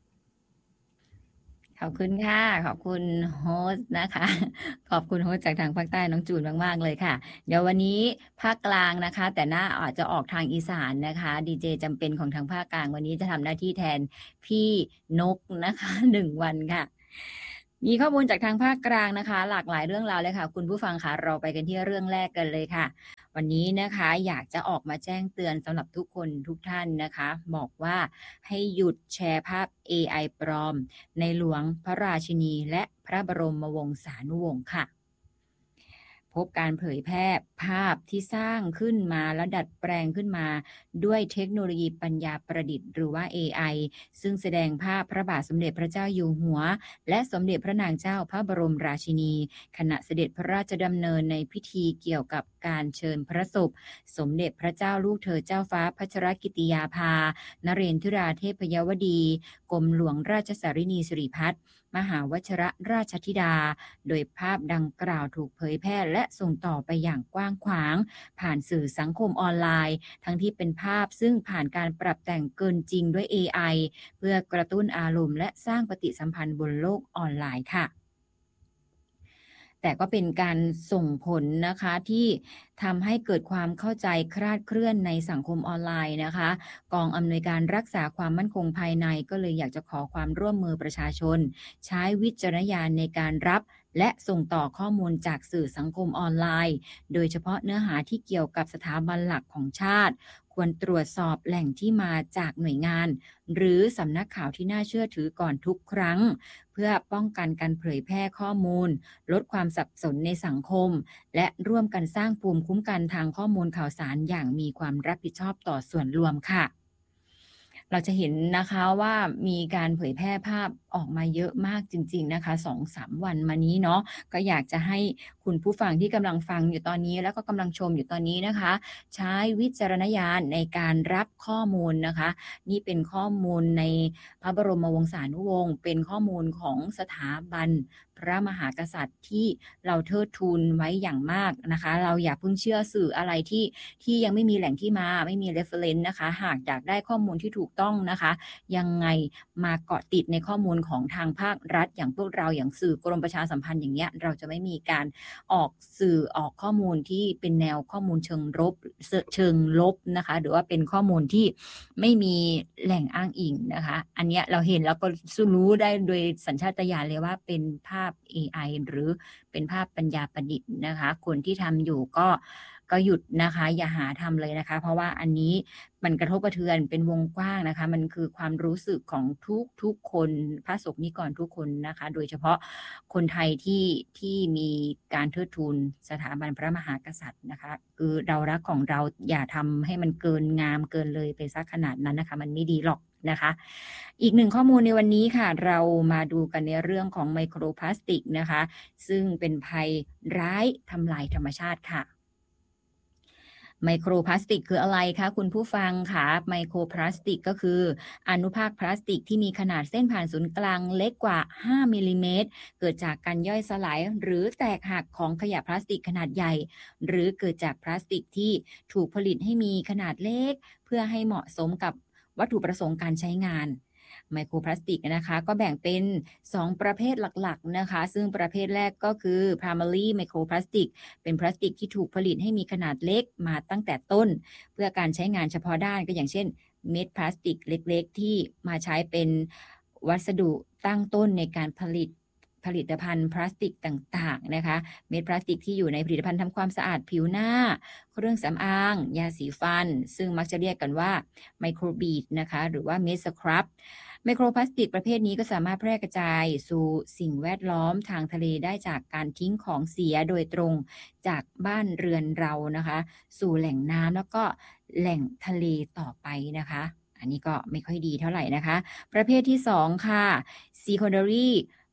ขอบคุณค่ะขอบคุณโฮสต์นะคะขอบคุณโฮสต์จากทางภาคใต้น้องจูนมากๆเลยค่ะเดี๋ยววันนี้ภาคกลางนะคะแต่หน้าอาจจะออกทางอีสานนะคะดีเจจำเป็นของทางภาคกลางวันนี้จะทำหน้าที่แทนพี่นกนะคะหนึ่งวันค่ะมีข้อมูลจากทางภาคกลางนะคะหลากหลายเรื่องราวเลยค่ะคุณผู้ฟังค่ะเราไปกันที่เรื่องแรกกันเลยค่ะวันนี้นะคะอยากจะออกมาแจ้งเตือนสำหรับทุกคนทุกท่านนะคะบอกว่าให้หยุดแชร์ภาพ เอ ไอ ปลอมในหลวงพระราชินีและพระบรมวงศานุวงศ์ค่ะพบการเผยแพร่ภาพที่สร้างขึ้นมาและดัดแปลงขึ้นมาด้วยเทคโนโลยีปัญญาประดิษฐ์หรือว่า เอ ไอ ซึ่งแสดงภาพพระบาทสมเด็จพระเจ้าอยู่หัวและสมเด็จพระนางเจ้าพระบรมราชินีขณะเสด็จพระราชดำเนินในพิธีเกี่ยวกับการเชิญพระศพสมเด็จพระเจ้าลูกเธอเจ้าฟ้าพัชรกิติยาภานเรนทราเทพยวดีกรมหลวงราชสารินีสิริพัฒน์มหาวชิรราชธิดาโดยภาพดังกล่าวถูกเผยแพร่และส่งต่อไปอย่างกว้างขวางผ่านสื่อสังคมออนไลน์ทั้งที่เป็นภาพซึ่งผ่านการปรับแต่งเกินจริงด้วย เอ ไอ เพื่อกระตุ้นอารมณ์และสร้างปฏิสัมพันธ์บนโลกออนไลน์ค่ะแต่ก็เป็นการส่งผลนะคะที่ทำให้เกิดความเข้าใจคลาดเคลื่อนในสังคมออนไลน์นะคะกองอำนวยการรักษาความมั่นคงภายในก็เลยอยากจะขอความร่วมมือประชาชนใช้วิจารณญาณในการรับและส่งต่อข้อมูลจากสื่อสังคมออนไลน์โดยเฉพาะเนื้อหาที่เกี่ยวกับสถาบันหลักของชาติควรตรวจสอบแหล่งที่มาจากหน่วยงานหรือสำนักข่าวที่น่าเชื่อถือก่อนทุกครั้งเพื่อป้องกันการเผยแพร่ข้อมูลลดความสับสนในสังคมและร่วมกันสร้างภูมิคุ้มกันทางข้อมูลข่าวสารอย่างมีความรับผิดชอบต่อส่วนรวมค่ะเราจะเห็นนะคะว่ามีการเผยแพร่ภาพออกมาเยอะมากจริงๆนะคะ สองถึงสาม วันมานี้เนาะก็อยากจะให้คุณผู้ฟังที่กำลังฟังอยู่ตอนนี้แล้วก็กำลังชมอยู่ตอนนี้นะคะใช้วิจารณญาณในการรับข้อมูลนะคะนี่เป็นข้อมูลในพระบรมวงศานุวงศ์เป็นข้อมูลของสถาบันพระมหากษัตริย์ที่เราเทิดทูนไว้อย่างมากนะคะเราอย่าเพิ่งเชื่อสื่ออะไรที่ที่ยังไม่มีแหล่งที่มาไม่มี reference นะคะหากอยากได้ข้อมูลที่ถูกต้องนะคะยังไงมาเกาะติดในข้อมูลของทางภาครัฐอย่างพวกเราอย่างสื่อกรมประชาสัมพันธ์อย่างเงี้ยเราจะไม่มีการออกสื่อออกข้อมูลที่เป็นแนวข้อมูลเชิงลบเชิงลบนะคะหรือว่าเป็นข้อมูลที่ไม่มีแหล่งอ้างอิงนะคะอันเนี้ยเราเห็นแล้วก็รู้ได้โดยสัญชาตญาณเลยว่าเป็นภาพ เอ ไอ หรือเป็นภาพปัญญาประดิษฐ์นะคะคนที่ทำอยู่ก็ก็หยุดนะคะอย่าหาทำเลยนะคะเพราะว่าอันนี้มันกระทบกระเทือนเป็นวงกว้างนะคะมันคือความรู้สึกของทุกทุกคนพระสงฆ์นิกรทุกคนนะคะโดยเฉพาะคนไทยที่ที่มีการเทิดทูนสถาบันพระมหากษัตริย์นะคะคือเรารักของเราอย่าทำให้มันเกินงามเกินเลยไปซะขนาดนั้นนะคะมันไม่ดีหรอกนะคะอีกหนึ่งข้อมูลในวันนี้ค่ะเรามาดูกันในเรื่องของไมโครพลาสติกนะคะซึ่งเป็นภัยร้ายทำลายธรรมชาติค่ะไมโครพลาสติกคืออะไรคะคุณผู้ฟังคะไมโครพลาสติกก็คืออนุภาคพลาสติกที่มีขนาดเส้นผ่านศูนย์กลางเล็กกว่าห้ามิลลิเมตรเกิดจากการย่อยสลายหรือแตกหักของขยะพลาสติกขนาดใหญ่หรือเกิดจากพลาสติกที่ถูกผลิตให้มีขนาดเล็กเพื่อให้เหมาะสมกับวัตถุประสงค์การใช้งานไมโครพลาสติกนะคะก็แบ่งเป็นสองประเภทหลักๆนะคะซึ่งประเภทแรกก็คือ primary microplastic เป็นพลาสติกที่ถูกผลิตให้มีขนาดเล็กมาตั้งแต่ต้นเพื่อการใช้งานเฉพาะด้านก็อย่างเช่นเม็ดพลาสติกเล็กๆที่มาใช้เป็นวัสดุตั้งต้นในการผลิตผลิตภัณฑ์พลาสติกต่างๆนะคะเม็ดพลาสติกที่อยู่ในผลิตภัณฑ์ทำความสะอาดผิวหน้าเครื่องสำอางยาสีฟันซึ่งมักจะเรียกกันว่าไมโครบีดนะคะหรือว่าเม็ดสครับไมโครพลาสติกประเภทนี้ก็สามารถแพร่กระจายสู่สิ่งแวดล้อมทางทะเลได้จากการทิ้งของเสียโดยตรงจากบ้านเรือนเรานะคะสู่แหล่งน้ำแล้วก็แหล่งทะเลต่อไปนะคะอันนี้ก็ไม่ค่อยดีเท่าไหร่นะคะประเภทที่สองค่ะ secondary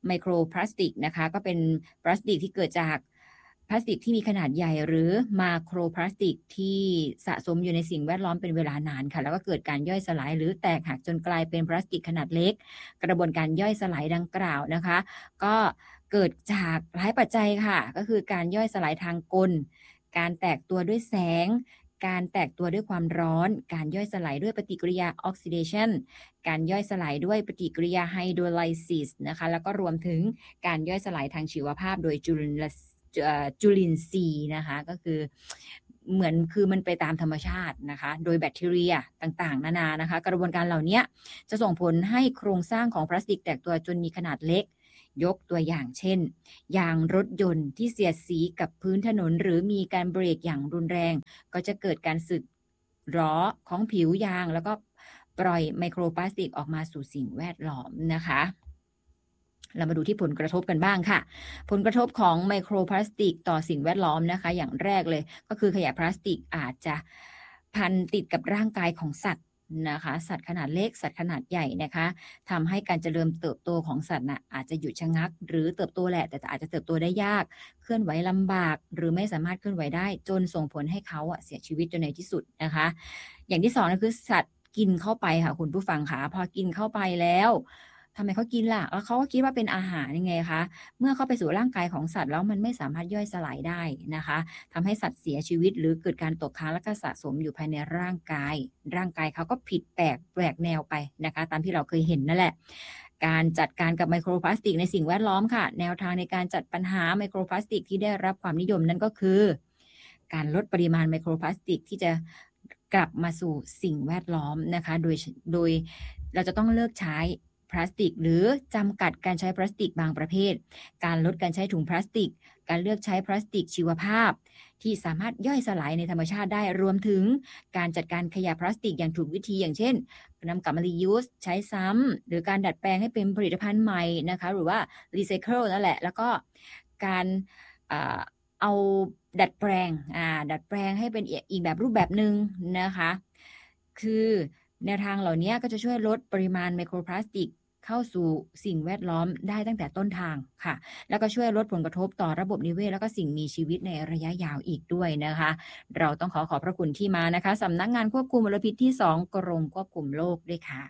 ไมโครพลาสติกนะคะก็เป็นพลาสติกที่เกิดจากพลาสติกที่มีขนาดใหญ่หรือมาโครพลาสติกที่สะสมอยู่ในสิ่งแวดล้อมเป็นเวลานานค่ะแล้วก็เกิดการย่อยสลายหรือแตกหักจนกลายเป็นพลาสติกขนาดเล็กกระบวนการย่อยสลายดังกล่าวนะคะก็เกิดจากหลายปัจจัยค่ะก็คือการย่อยสลายทางกลการแตกตัวด้วยแสงการแตกตัวด้วยความร้อนการย่อยสลายด้วยปฏิกิริยาออกซิเดชันการย่อยสลายด้วยปฏิกิริยาไฮโดรไลซิสนะคะแล้วก็รวมถึงการย่อยสลายทางชีวภาพโดยจุลินจุลินทรีย์นะคะก็คือเหมือนคือมันไปตามธรรมชาตินะคะโดยแบคทีเรียต่างๆนานานะคะกระบวนการเหล่านี้จะส่งผลให้โครงสร้างของพลาสติกแตกตัวจนมีขนาดเล็กยกตัวอย่างเช่นยางรถยนต์ที่เสียดสีกับพื้นถนนหรือมีการเบรกอย่างรุนแรงก็จะเกิดการสึกหรอของผิวยางแล้วก็ปล่อยไมโครพลาสติกออกมาสู่สิ่งแวดล้อมนะคะเรามาดูที่ผลกระทบกันบ้างค่ะผลกระทบของไมโครพลาสติกต่อสิ่งแวดล้อมนะคะอย่างแรกเลยก็คือขยะพลาสติกอาจจะพันติดกับร่างกายของสัตว์นะคะสัตว์ขนาดเล็กสัตว์ขนาดใหญ่นะคะทำให้การเจริญเติบโตของสัตว์น่ะอาจจะหยุดชะงักหรือเติบโตแหละแต่อาจจะเติบโตได้ยากเคลื่อนไหวลำบากหรือไม่สามารถเคลื่อนไหวได้จนส่งผลให้เขาอ่ะเสียชีวิตจนในที่สุดนะคะอย่างที่สองก็คือสัตว์กินเข้าไปค่ะคุณผู้ฟังค่ะพอกินเข้าไปแล้วทำไมเขากินล่ะแล้วเขาก็คิดว่าเป็นอาหารยังไงคะเมื่อเข้าไปสู่ร่างกายของสัตว์แล้วมันไม่สามารถย่อยสลายได้นะคะทำให้สัตว์เสียชีวิตหรือเกิดการตกค้างและก็สะสมอยู่ภายในร่างกายร่างกายเขาก็ผิดแปลกแปลกแนวไปนะคะตามที่เราเคยเห็นนั่นแหละการจัดการกับไมโครพลาสติกในสิ่งแวดล้อมค่ะแนวทางในการจัดปัญหาไมโครพลาสติกที่ได้รับความนิยมนั่นก็คือการลดปริมาณไมโครพลาสติกที่จะกลับมาสู่สิ่งแวดล้อมนะคะโดยโดยเราจะต้องเลิกใช้พลาสติกหรือจำกัดการใช้พลาสติกบางประเภทการลดการใช้ถุงพลาสติกการเลือกใช้พลาสติกชีวภาพที่สามารถย่อยสลายในธรรมชาติได้รวมถึงการจัดการขยะพลาสติกอย่างถูกวิธีอย่างเช่นนำกลับมา reuse ใช้ซ้ำหรือการดัดแปลงให้เป็นผลิตภัณฑ์ใหม่นะคะหรือว่า recycle นั่นแหละแล้วก็การเอาดัดแปลงอ่าดัดแปลงให้เป็นอีกแบบรูปแบบหนึ่งนะคะคือแนวทางเหล่านี้ก็จะช่วยลดปริมาณไมโครพลาสติกเข้าสู่สิ่งแวดล้อมได้ตั้งแต่ต้นทางค่ะแล้วก็ช่วยลดผลกระทบต่อระบบนิเวศแล้วก็สิ่งมีชีวิตในระยะยาวอีกด้วยนะคะเราต้องขอขอบพระคุณที่มานะคะสำนักงานควบคุมมลพิษที่สองกรมควบคุมโรคด้วยค่ะ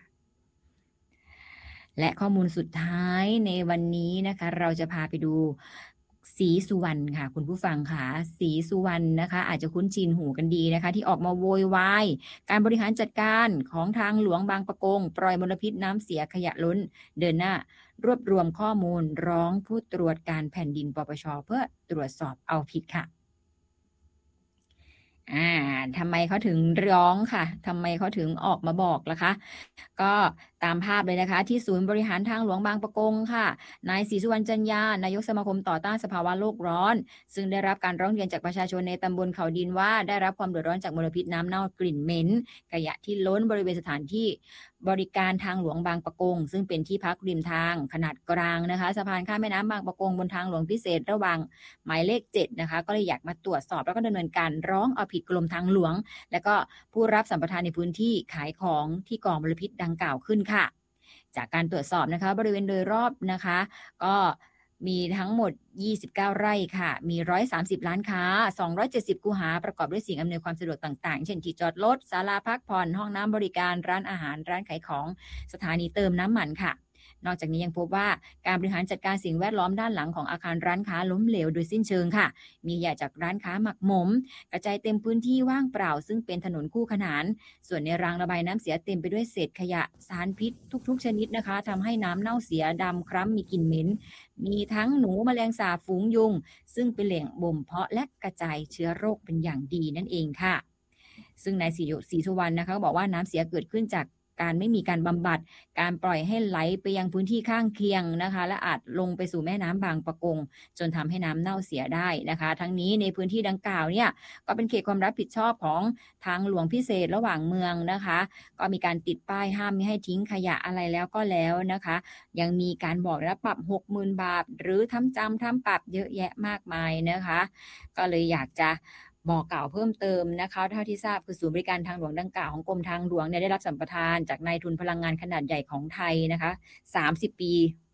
และข้อมูลสุดท้ายในวันนี้นะคะเราจะพาไปดูศรีสุวรรณค่ะคุณผู้ฟังค่ะศรีสุวรรณนะคะอาจจะคุ้นชินหูกันดีนะคะที่ออกมาโวยวายการบริหารจัดการของทางหลวงบางปะกงปล่อยมลพิษน้ำเสียขยะล้นเดินหน้ารวบรวมข้อมูลร้องผู้ตรวจการแผ่นดินปปช.เพื่อตรวจสอบเอาผิดค่ะอ่าทำไมเขาถึงร้องค่ะทำไมเขาถึงออกมาบอกล่ะคะก็ตามภาพเลยนะคะที่ศูนย์บริหารทางหลวงบางปะกงค่ะนายศรีสุวรรณจันยานายกสมาคมต่อต้านสภาวะโลกร้อนซึ่งได้รับการร้องเรียนจากประชาชนในตำบลเขาดินว่าได้รับความเดือดร้อนจากมลพิษน้ำเน่ากลิ่นเหม็นขยะที่ล้นบริเวณสถานที่บริการทางหลวงบางปะกงซึ่งเป็นที่พักริมทางขนาดกลางนะคะสะพานข้ามแม่น้ำบางปะกงบนทางหลวงพิเศษระหว่างหมายเลขเจ็ดนะคะก็เลยอยากมาตรวจสอบแล้วก็ดำเนินการร้องเอาผิดกรมทางหลวงและก็ผู้รับสัมปทานในพื้นที่ขายของที่ก่อมลพิษดังกล่าวขึ้นค่ะจากการตรวจสอบนะคะบริเวณโดยรอบนะคะก็มีทั้งหมดยี่สิบเก้าไร่ค่ะมีหนึ่งร้อยสามสิบร้านค้าสองร้อยเจ็ดสิบคูหาประกอบด้วยสิ่งอำนวยความสะดวกต่างๆเช่นที่จอดรถศาลาพักผ่อนห้องน้ำบริการร้านอาหารร้านขายของสถานีเติมน้ำมันค่ะนอกจากนี้ยังพบว่าการบริหารจัดการสิ่งแวดล้อมด้านหลังของอาคารร้านค้าล้มเหลวโดยสิ้นเชิงค่ะมีขยะจากร้านค้าหมักหมมกระจายเต็มพื้นที่ว่างเปล่าซึ่งเป็นถนนคู่ขนานส่วนในรางระบายน้ำเสียเต็มไปด้วยเศษขยะสารพิษทุกๆชนิดนะคะทำให้น้ำเน่าเสียดำคล้ำมีกลิ่นเหม็นมีทั้งหนูแมลงสาบฝูงยุงซึ่งเป็นแหล่งบ่มเพาะและกระจายเชื้อโรคเป็นอย่างดีนั่นเองค่ะซึ่งนายศรีสุวรรณนะคะบอกว่าน้ำเสียเกิดขึ้นจากการไม่มีการบำบัดการปล่อยให้ไหลไปยังพื้นที่ข้างเคียงนะคะและอาจลงไปสู่แม่น้ำบางปะกงจนทำให้น้ำเน่าเสียได้นะคะทั้งนี้ในพื้นที่ดังกล่าวเนี่ยก็เป็นเขตความรับผิดชอบของทางหลวงพิเศษระหว่างเมืองนะคะก็มีการติดป้ายห้ามไม่ให้ทิ้งขยะอะไรแล้วก็แล้วนะคะยังมีการบอกและปรับ หกหมื่น บาทหรือทำจำทำปรับเยอะแยะมากมายนะคะก็เลยอยากจะบอกกล่าวเพิ่มเติมนะคะเท่าที่ทราบคือศูนย์บริการทางหลวงดังกล่าวของกรมทางหลวงเนี่ยได้รับสัมปทานจากนายทุนพลังงานขนาดใหญ่ของไทยนะคะสามสิบปีเ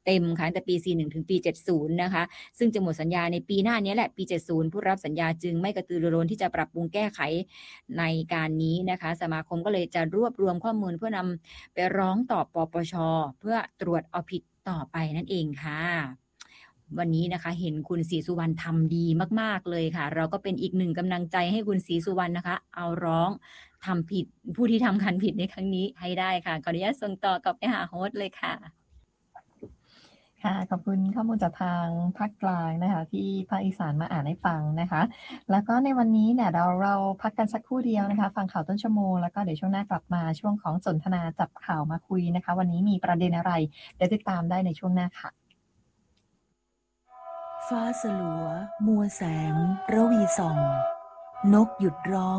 ต็มค่ะตั้งแต่ปีสี่สิบเอ็ดถึงปีเจ็ดสิบนะคะซึ่งจะหมดสัญญาในปีหน้านี้แหละปีเจ็ดสิบผู้รับสัญญาจึงไม่กระตือรือร้นที่จะปรับปรุงแก้ไขในการนี้นะคะสมาคมก็เลยจะรวบรวมข้อมูลเพื่อนำไปร้องต่อปปช.เพื่อตรวจเอาผิดต่อไปนั่นเองค่ะวันนี้นะคะเห็นคุณศรีสุวรรณทำดีมากๆเลยค่ะเราก็เป็นอีกหนึ่งกำลังใจให้คุณศรีสุวรรณนะคะเอาร้องทำผิดผู้ที่ทำการผิดในครั้งนี้ให้ได้ค่ะขออนุญาตส่งต่อกลับไปหาโฮสต์เลยค่ะค่ะขอบคุณข้อมูลจากทางภาคกลางนะคะที่ภาคอีสานมาอ่านให้ฟังนะคะแล้วก็ในวันนี้เนี่ยเราเราพักกันสักครู่เดียวนะคะฟังข่าวต้นชั่วโมงแล้วก็เดี๋ยวช่วงหน้ากลับมาช่วงของสนทนาจับข่าวมาคุยนะคะวันนี้มีประเด็นอะไรเดี๋ยวติดตามได้ในช่วงหน้าค่ะฟ้าสลัวมัวแสงระวีส่องนกหยุดร้อง